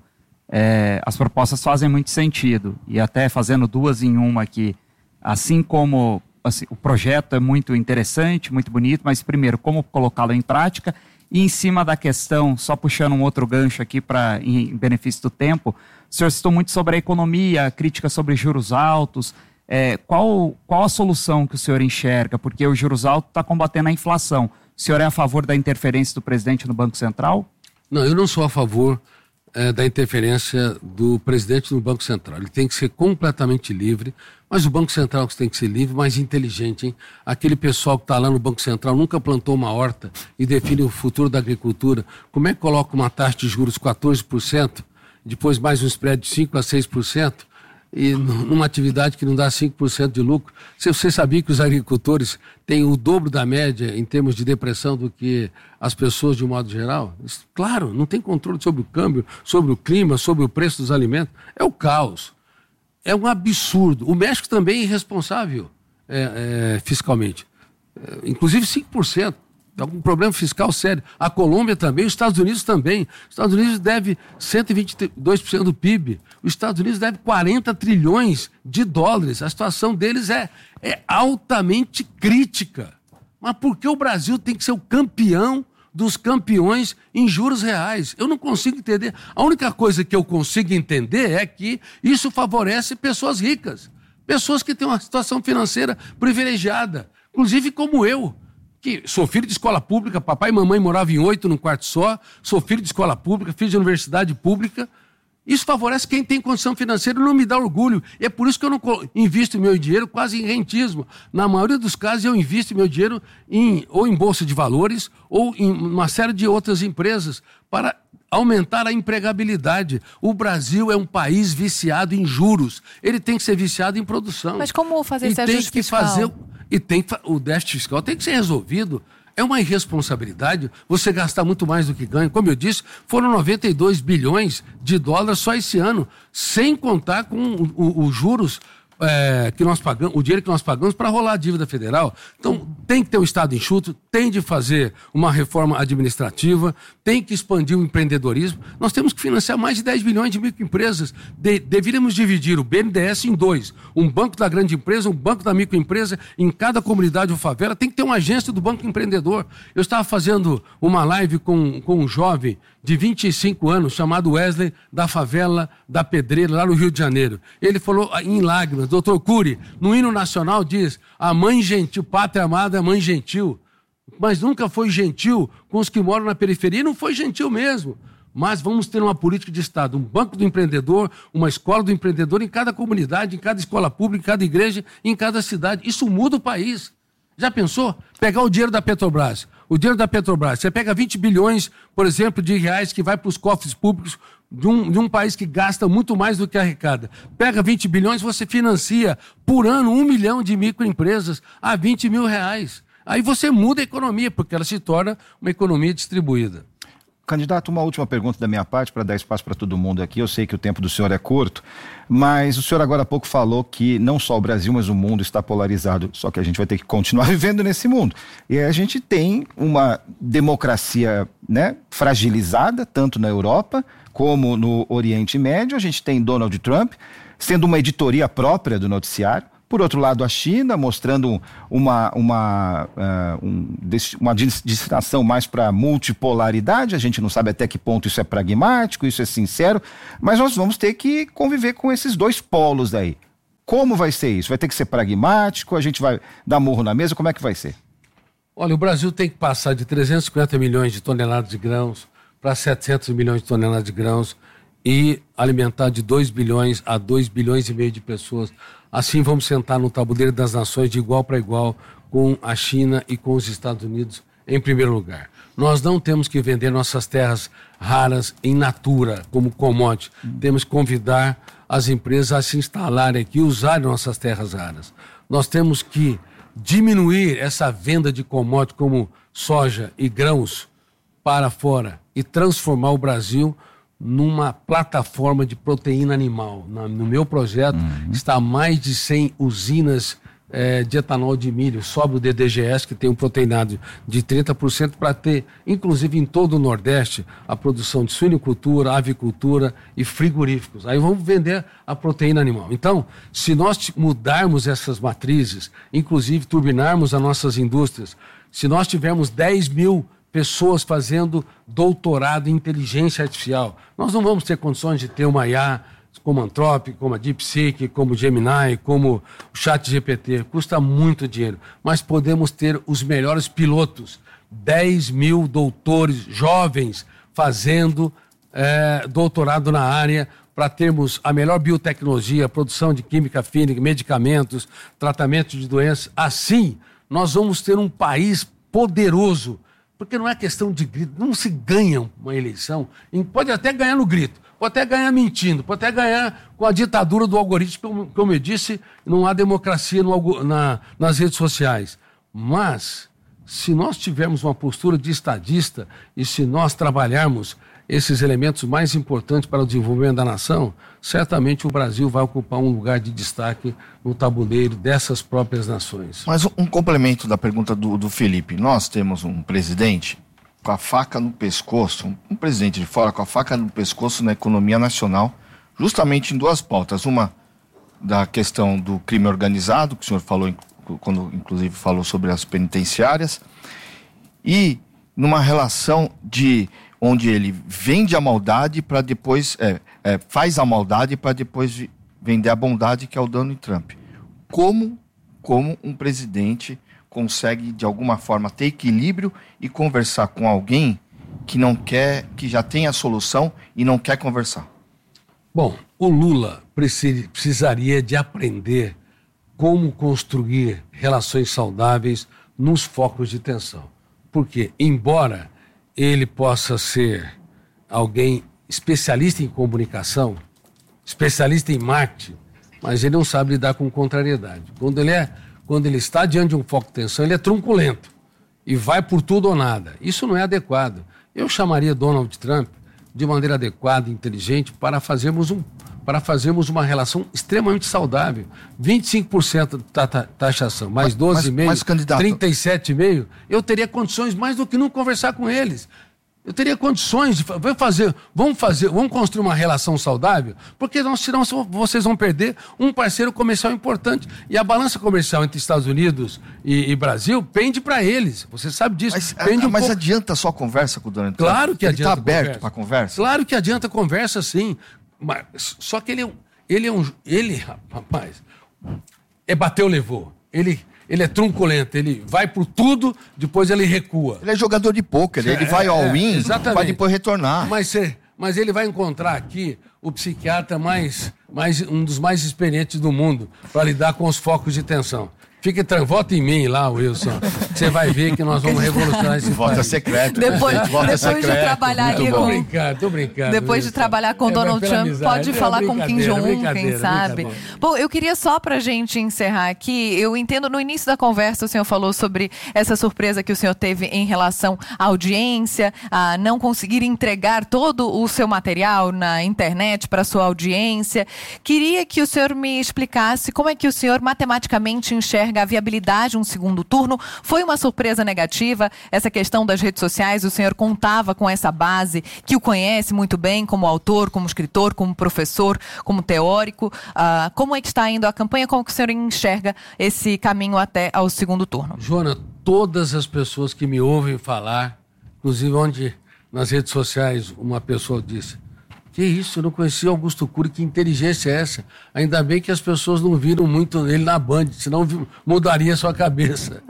é, as propostas fazem muito sentido, e até fazendo duas em uma aqui, assim como assim, o projeto é muito interessante, muito bonito, mas primeiro, como colocá-lo em prática, e em cima da questão, só puxando um outro gancho aqui para em benefício do tempo, o senhor citou muito sobre a economia, a crítica sobre juros altos. É, qual, qual a solução que o senhor enxerga? Porque o juros altos está combatendo a inflação. O senhor é a favor da interferência do presidente no Banco Central? Não, eu não sou a favor é, da interferência do presidente no Banco Central. Ele tem que ser completamente livre, mas o Banco Central tem que ser livre, mas inteligente, hein? Aquele pessoal que está lá no Banco Central nunca plantou uma horta e define o futuro da agricultura. Como é que coloca uma taxa de juros quatorze por cento, depois mais um spread de cinco a seis por cento? E numa atividade que não dá cinco por cento de lucro. Se você sabia que os agricultores têm o dobro da média em termos de depressão do que as pessoas de um modo geral? Isso, claro, não tem controle sobre o câmbio, sobre o clima, sobre o preço dos alimentos. É o caos. É um absurdo. O México também é irresponsável é, é, fiscalmente. É, inclusive cinco por cento. Está com um problema fiscal sério. A Colômbia também, os Estados Unidos também. Os Estados Unidos deve cento e vinte e dois por cento do P I B. Os Estados Unidos deve quarenta trilhões de dólares. A situação deles é, é altamente crítica. Mas por que o Brasil tem que ser o campeão dos campeões em juros reais? Eu não consigo entender. A única coisa que eu consigo entender é que isso favorece pessoas ricas. Pessoas que têm uma situação financeira privilegiada. Inclusive como eu. Que sou filho de escola pública, papai e mamãe moravam em oito num quarto só, sou filho de escola pública, filho de universidade pública. Isso favorece quem tem condição financeira e não me dá orgulho. E é por isso que eu não invisto meu dinheiro quase em rentismo. Na maioria dos casos eu invisto meu dinheiro em, ou em bolsa de valores ou em uma série de outras empresas para aumentar a empregabilidade. O Brasil é um país viciado em juros. Ele tem que ser viciado em produção. Mas como fazer e esse ajuste tem que fiscal? fazer E tem, o déficit fiscal tem que ser resolvido. É uma irresponsabilidade você gastar muito mais do que ganha. Como eu disse, foram noventa e dois bilhões de dólares só esse ano, sem contar com os juros é, que nós pagamos, o dinheiro que nós pagamos para rolar a dívida federal. Então, tem que ter um Estado enxuto, tem de fazer uma reforma administrativa, tem que expandir o empreendedorismo. Nós temos que financiar mais de dez bilhões de microempresas. De, deveríamos dividir o B N D E S em dois. Um banco da grande empresa, um banco da microempresa. Em cada comunidade ou favela tem que ter uma agência do Banco Empreendedor. Eu estava fazendo uma live com, com um jovem de vinte e cinco anos, chamado Wesley, da favela da Pedreira, lá no Rio de Janeiro. Ele falou em lágrimas: doutor Cury, no hino nacional diz, a mãe gentil, pátria amada é mãe gentil, mas nunca foi gentil com os que moram na periferia, não foi gentil mesmo. Mas vamos ter uma política de Estado, um banco do empreendedor, uma escola do empreendedor em cada comunidade, em cada escola pública, em cada igreja, em cada cidade. Isso muda o país. Já pensou? Pegar o dinheiro da Petrobras, O dinheiro da Petrobras. Você pega vinte bilhões, por exemplo, de reais que vai para os cofres públicos de um, de um país que gasta muito mais do que arrecada. Pega vinte bilhões, você financia por ano um milhão de microempresas a vinte mil reais. Aí você muda a economia, porque ela se torna uma economia distribuída. Candidato, uma última pergunta da minha parte para dar espaço para todo mundo aqui. Eu sei que o tempo do senhor é curto, mas o senhor agora há pouco falou que não só o Brasil, mas o mundo está polarizado. Só que a gente vai ter que continuar vivendo nesse mundo. E a gente tem uma democracia, né, fragilizada, tanto na Europa como no Oriente Médio. A gente tem Donald Trump sendo uma editoria própria do noticiário. Por outro lado, a China mostrando uma, uma, uh, um, uma destinação mais para multipolaridade. A gente não sabe até que ponto isso é pragmático, isso é sincero, mas nós vamos ter que conviver com esses dois polos aí. Como vai ser isso? Vai ter que ser pragmático? A gente vai dar murro na mesa? Como é que vai ser? Olha, o Brasil tem que passar de trezentos e cinquenta milhões de toneladas de grãos para setecentos milhões de toneladas de grãos e alimentar de dois bilhões a dois bilhões e meio de pessoas. Assim vamos sentar no tabuleiro das nações de igual para igual com a China e com os Estados Unidos em primeiro lugar. Nós não temos que vender nossas terras raras em natura, como commodity. Hum. Temos que convidar as empresas a se instalarem aqui e usarem nossas terras raras. Nós temos que diminuir essa venda de commodity como soja e grãos para fora e transformar o Brasil numa plataforma de proteína animal. No meu projeto uhum. está mais de cem usinas é, de etanol de milho, sobe o D D G S, que tem um proteinado de trinta por cento, para ter, inclusive em todo o Nordeste, a produção de suinicultura, avicultura e frigoríficos. Aí vamos vender a proteína animal. Então, se nós mudarmos essas matrizes, inclusive turbinarmos as nossas indústrias, se nós tivermos dez mil pessoas fazendo doutorado em inteligência artificial, nós não vamos ter condições de ter uma I A como a Anthropic, como a DeepSeek, como o Gemini, como o ChatGPT. Custa muito dinheiro, mas podemos ter os melhores pilotos, dez mil doutores jovens fazendo é, doutorado na área, para termos a melhor biotecnologia, produção de química fina, medicamentos, tratamento de doenças. Assim, nós vamos ter um país poderoso. Porque não é questão de grito, não se ganha uma eleição, pode até ganhar no grito, pode até ganhar mentindo, pode até ganhar com a ditadura do algoritmo, como, como eu disse, não há democracia no, na, nas redes sociais. Mas, se nós tivermos uma postura de estadista e se nós trabalharmos esses elementos mais importantes para o desenvolvimento da nação, certamente o Brasil vai ocupar um lugar de destaque no tabuleiro dessas próprias nações. Mas um complemento da pergunta do, do Felipe. Nós temos um presidente com a faca no pescoço, um, um presidente de fora com a faca no pescoço na economia nacional, justamente em duas pautas. Uma da questão do crime organizado, que o senhor falou, quando inclusive falou sobre as penitenciárias, e numa relação de onde ele vende a maldade para depois, é, é, faz a maldade para depois vender a bondade, que é o Donald Trump. Como, como um presidente consegue, de alguma forma, ter equilíbrio e conversar com alguém que não quer, que já tem a solução e não quer conversar? Bom, o Lula precisaria de aprender como construir relações saudáveis nos focos de tensão. Porque, embora ele possa ser alguém especialista em comunicação, especialista em marketing, mas ele não sabe lidar com contrariedade. Quando ele, é, quando ele está diante de um foco de tensão, ele é truculento e vai por tudo ou nada. Isso não é adequado. Eu chamaria Donald Trump de maneira adequada e inteligente para fazermos, um, para fazermos uma relação extremamente saudável. vinte e cinco por cento de taxação, mais doze vírgula cinco por cento, trinta e sete vírgula cinco por cento, eu teria condições mais do que não conversar com eles. Eu teria condições de fazer, vamos fazer, vamos construir uma relação saudável, porque não, senão vocês vão perder um parceiro comercial importante. E a balança comercial entre Estados Unidos e, e Brasil pende para eles. Você sabe disso. Mas, pende um mas pouco... adianta só conversa com o Donald Trump? Claro que ele adianta. Ele está aberto conversa. para conversa? Claro que adianta conversa, sim. Mas, só que ele é um. Ele é um. Ele, rapaz, é bateu, levou. Ele. Ele é truculento, ele vai por tudo, depois ele recua. Ele é jogador de pôquer, ele vai ao é, win para depois retornar. Mas, mas ele vai encontrar aqui o psiquiatra mais, mais, um dos mais experientes do mundo para lidar com os focos de tensão, Fique tranquilo, vota em mim lá, Wilson. Você vai ver que nós vamos revolucionar esse Voto país. secreto. Depois, Voto depois secreto. de trabalhar ali Tô com... brincando, tô brincando. Depois de Wilson. trabalhar com É, Donald pela Trump, amizade. pode É, falar com Kim brincadeira, Jong-un, quem brincadeira, sabe. brincadeira. Bom, eu queria só pra gente encerrar aqui, eu entendo no início da conversa o senhor falou sobre essa surpresa que o senhor teve em relação à audiência, a não conseguir entregar todo o seu material na internet para sua audiência. Queria que o senhor me explicasse como é que o senhor matematicamente enxerga a viabilidade de um segundo turno. Foi uma surpresa negativa essa questão das redes sociais? O senhor contava com essa base que o conhece muito bem como autor, como escritor, como professor, como teórico. Ah, como é que está indo a campanha? Como que o senhor enxerga esse caminho até ao segundo turno? Joana, todas as pessoas que me ouvem falar, inclusive onde nas redes sociais uma pessoa disse: que isso, eu não conhecia Augusto Cury, que inteligência é essa? Ainda bem que as pessoas não viram muito ele na Band, senão mudaria a sua cabeça.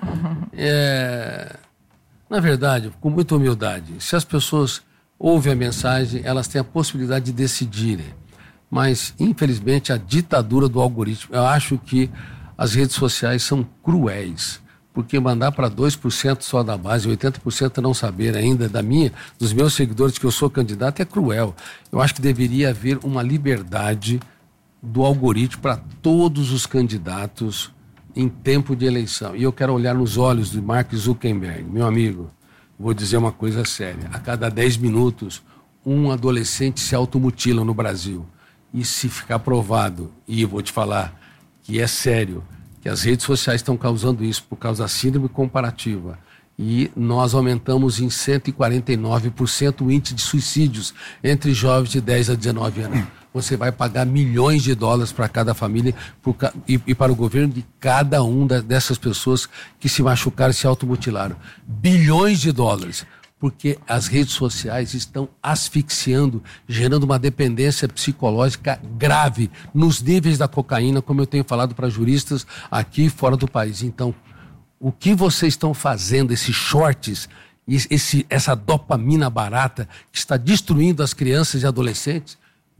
É... Na verdade, com muita humildade, se as pessoas ouvem a mensagem, elas têm a possibilidade de decidirem. Mas, infelizmente, a ditadura do algoritmo, eu acho que as redes sociais são cruéis. Porque mandar para dois por cento só da base, oitenta por cento não saber ainda da minha, dos meus seguidores que eu sou candidato, é cruel. Eu acho que deveria haver uma liberdade do algoritmo para todos os candidatos em tempo de eleição. E eu quero olhar nos olhos de Mark Zuckerberg, meu amigo, vou dizer uma coisa séria. A cada dez minutos, um adolescente se automutila no Brasil. E se ficar provado, e eu vou te falar que é sério, que as redes sociais estão causando isso por causa da síndrome comparativa. E nós aumentamos em cento e quarenta e nove por cento o índice de suicídios entre jovens de dez a dezenove anos. Você vai pagar milhões de dólares para cada família por, e, e para o governo de cada um da, dessas pessoas que se machucaram e se automutilaram. Bilhões de dólares. Porque as redes sociais estão asfixiando, gerando uma dependência psicológica grave nos níveis da cocaína, como eu tenho falado para juristas aqui e fora do país. Então, o que vocês estão fazendo, esses shorts, esse, essa dopamina barata que está destruindo as crianças e adolescentes,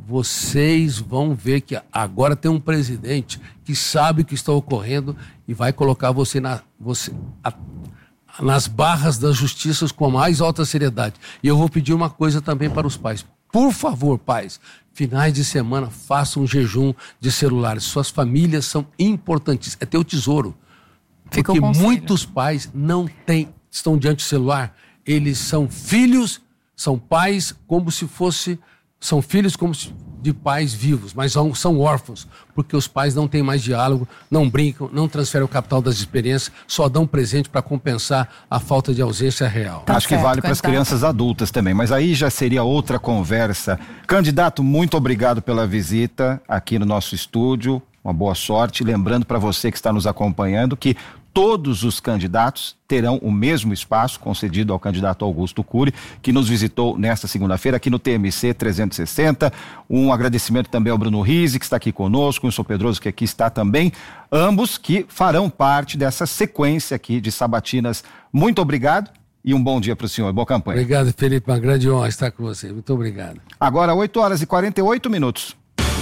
vocês vão ver que agora tem um presidente que sabe o que está ocorrendo e vai colocar você na... Você, a, nas barras das justiças com a mais alta seriedade. E eu vou pedir uma coisa também para os pais. Por favor, pais, finais de semana, façam um jejum de celulares. Suas famílias são importantíssimas. É teu tesouro. Fica Porque o conselho. muitos pais não têm, estão diante do celular. Eles são filhos, são pais como se fosse... São filhos como se, de pais vivos, mas são, são órfãos, porque os pais não têm mais diálogo, não brincam, não transferem o capital das experiências, só dão presente para compensar a falta de ausência real. Tá Acho certo, que vale para as crianças adultas também, mas aí já seria outra conversa. Candidato, muito obrigado pela visita aqui no nosso estúdio, uma boa sorte. Lembrando para você que está nos acompanhando que todos os candidatos terão o mesmo espaço concedido ao candidato Augusto Cury, que nos visitou nesta segunda-feira aqui no T M C trezentos e sessenta. Um agradecimento também ao Bruno Rizzi, que está aqui conosco, o Wilson Pedroso, que aqui está também. Ambos que farão parte dessa sequência aqui de sabatinas. Muito obrigado e um bom dia para o senhor. Boa campanha. Obrigado, Felipe. Uma grande honra estar com você. Muito obrigado. Agora, oito horas e quarenta e oito minutos.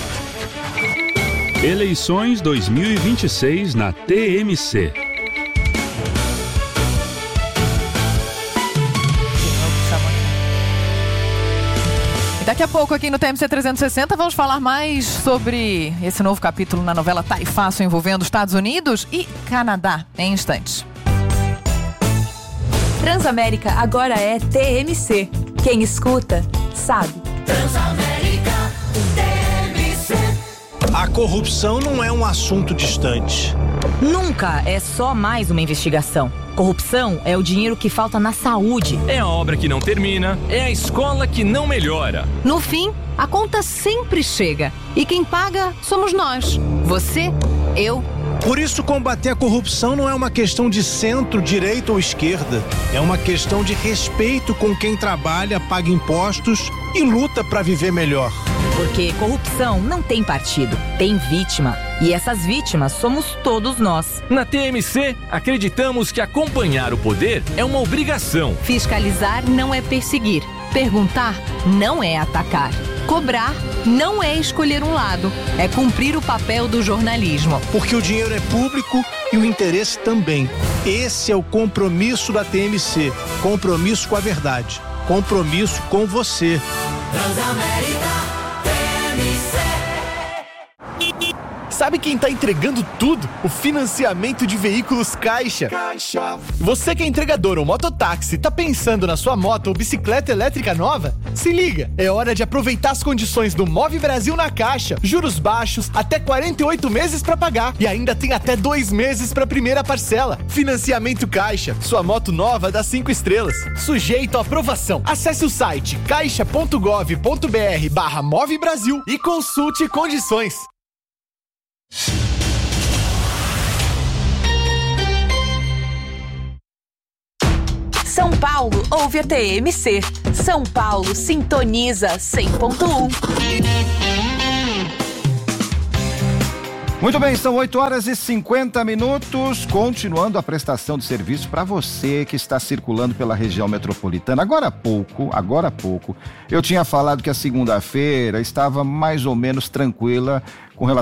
Eleições dois mil e vinte e seis na T M C. Daqui a pouco aqui no T M C trezentos e sessenta vamos falar mais sobre esse novo capítulo na novela Tá e Fácil envolvendo Estados Unidos e Canadá em instantes. Transamérica agora é T M C. Quem escuta, sabe. Transamérica, T M C. A corrupção não é um assunto distante. Nunca é só mais uma investigação. Corrupção é o dinheiro que falta na saúde. É a obra que não termina, é a escola que não melhora. No fim, a conta sempre chega. E quem paga somos nós. Você, eu. Por isso, combater a corrupção não é uma questão de centro, direita ou esquerda. É uma questão de respeito com quem trabalha, paga impostos e luta para viver melhor. Porque corrupção não tem partido, tem vítima. E essas vítimas somos todos nós. Na T M C, acreditamos que acompanhar o poder é uma obrigação. Fiscalizar não é perseguir. Perguntar não é atacar. Cobrar não é escolher um lado. É cumprir o papel do jornalismo. Porque o dinheiro é público e o interesse também. Esse é o compromisso da T M C. Compromisso com a verdade. Compromisso com você. Transamérica T M C. Sabe quem tá entregando tudo? O financiamento de veículos Caixa. Caixa. Você que é entregador ou mototáxi, tá pensando na sua moto ou bicicleta elétrica nova? Se liga, é hora de aproveitar as condições do Move Brasil na Caixa. Juros baixos, até quarenta e oito meses para pagar e ainda tem até dois meses para primeira parcela. Financiamento Caixa, sua moto nova dá cinco estrelas. Sujeito à aprovação. Acesse o site caixa ponto gov ponto br barra Move Brasil e consulte condições. São Paulo ouve a T M C. São Paulo sintoniza cem ponto um. Muito bem, são oito horas e cinquenta minutos, continuando a prestação de serviço para você que está circulando pela região metropolitana. Agora há pouco, agora há pouco, eu tinha falado que a segunda-feira estava mais ou menos tranquila com relação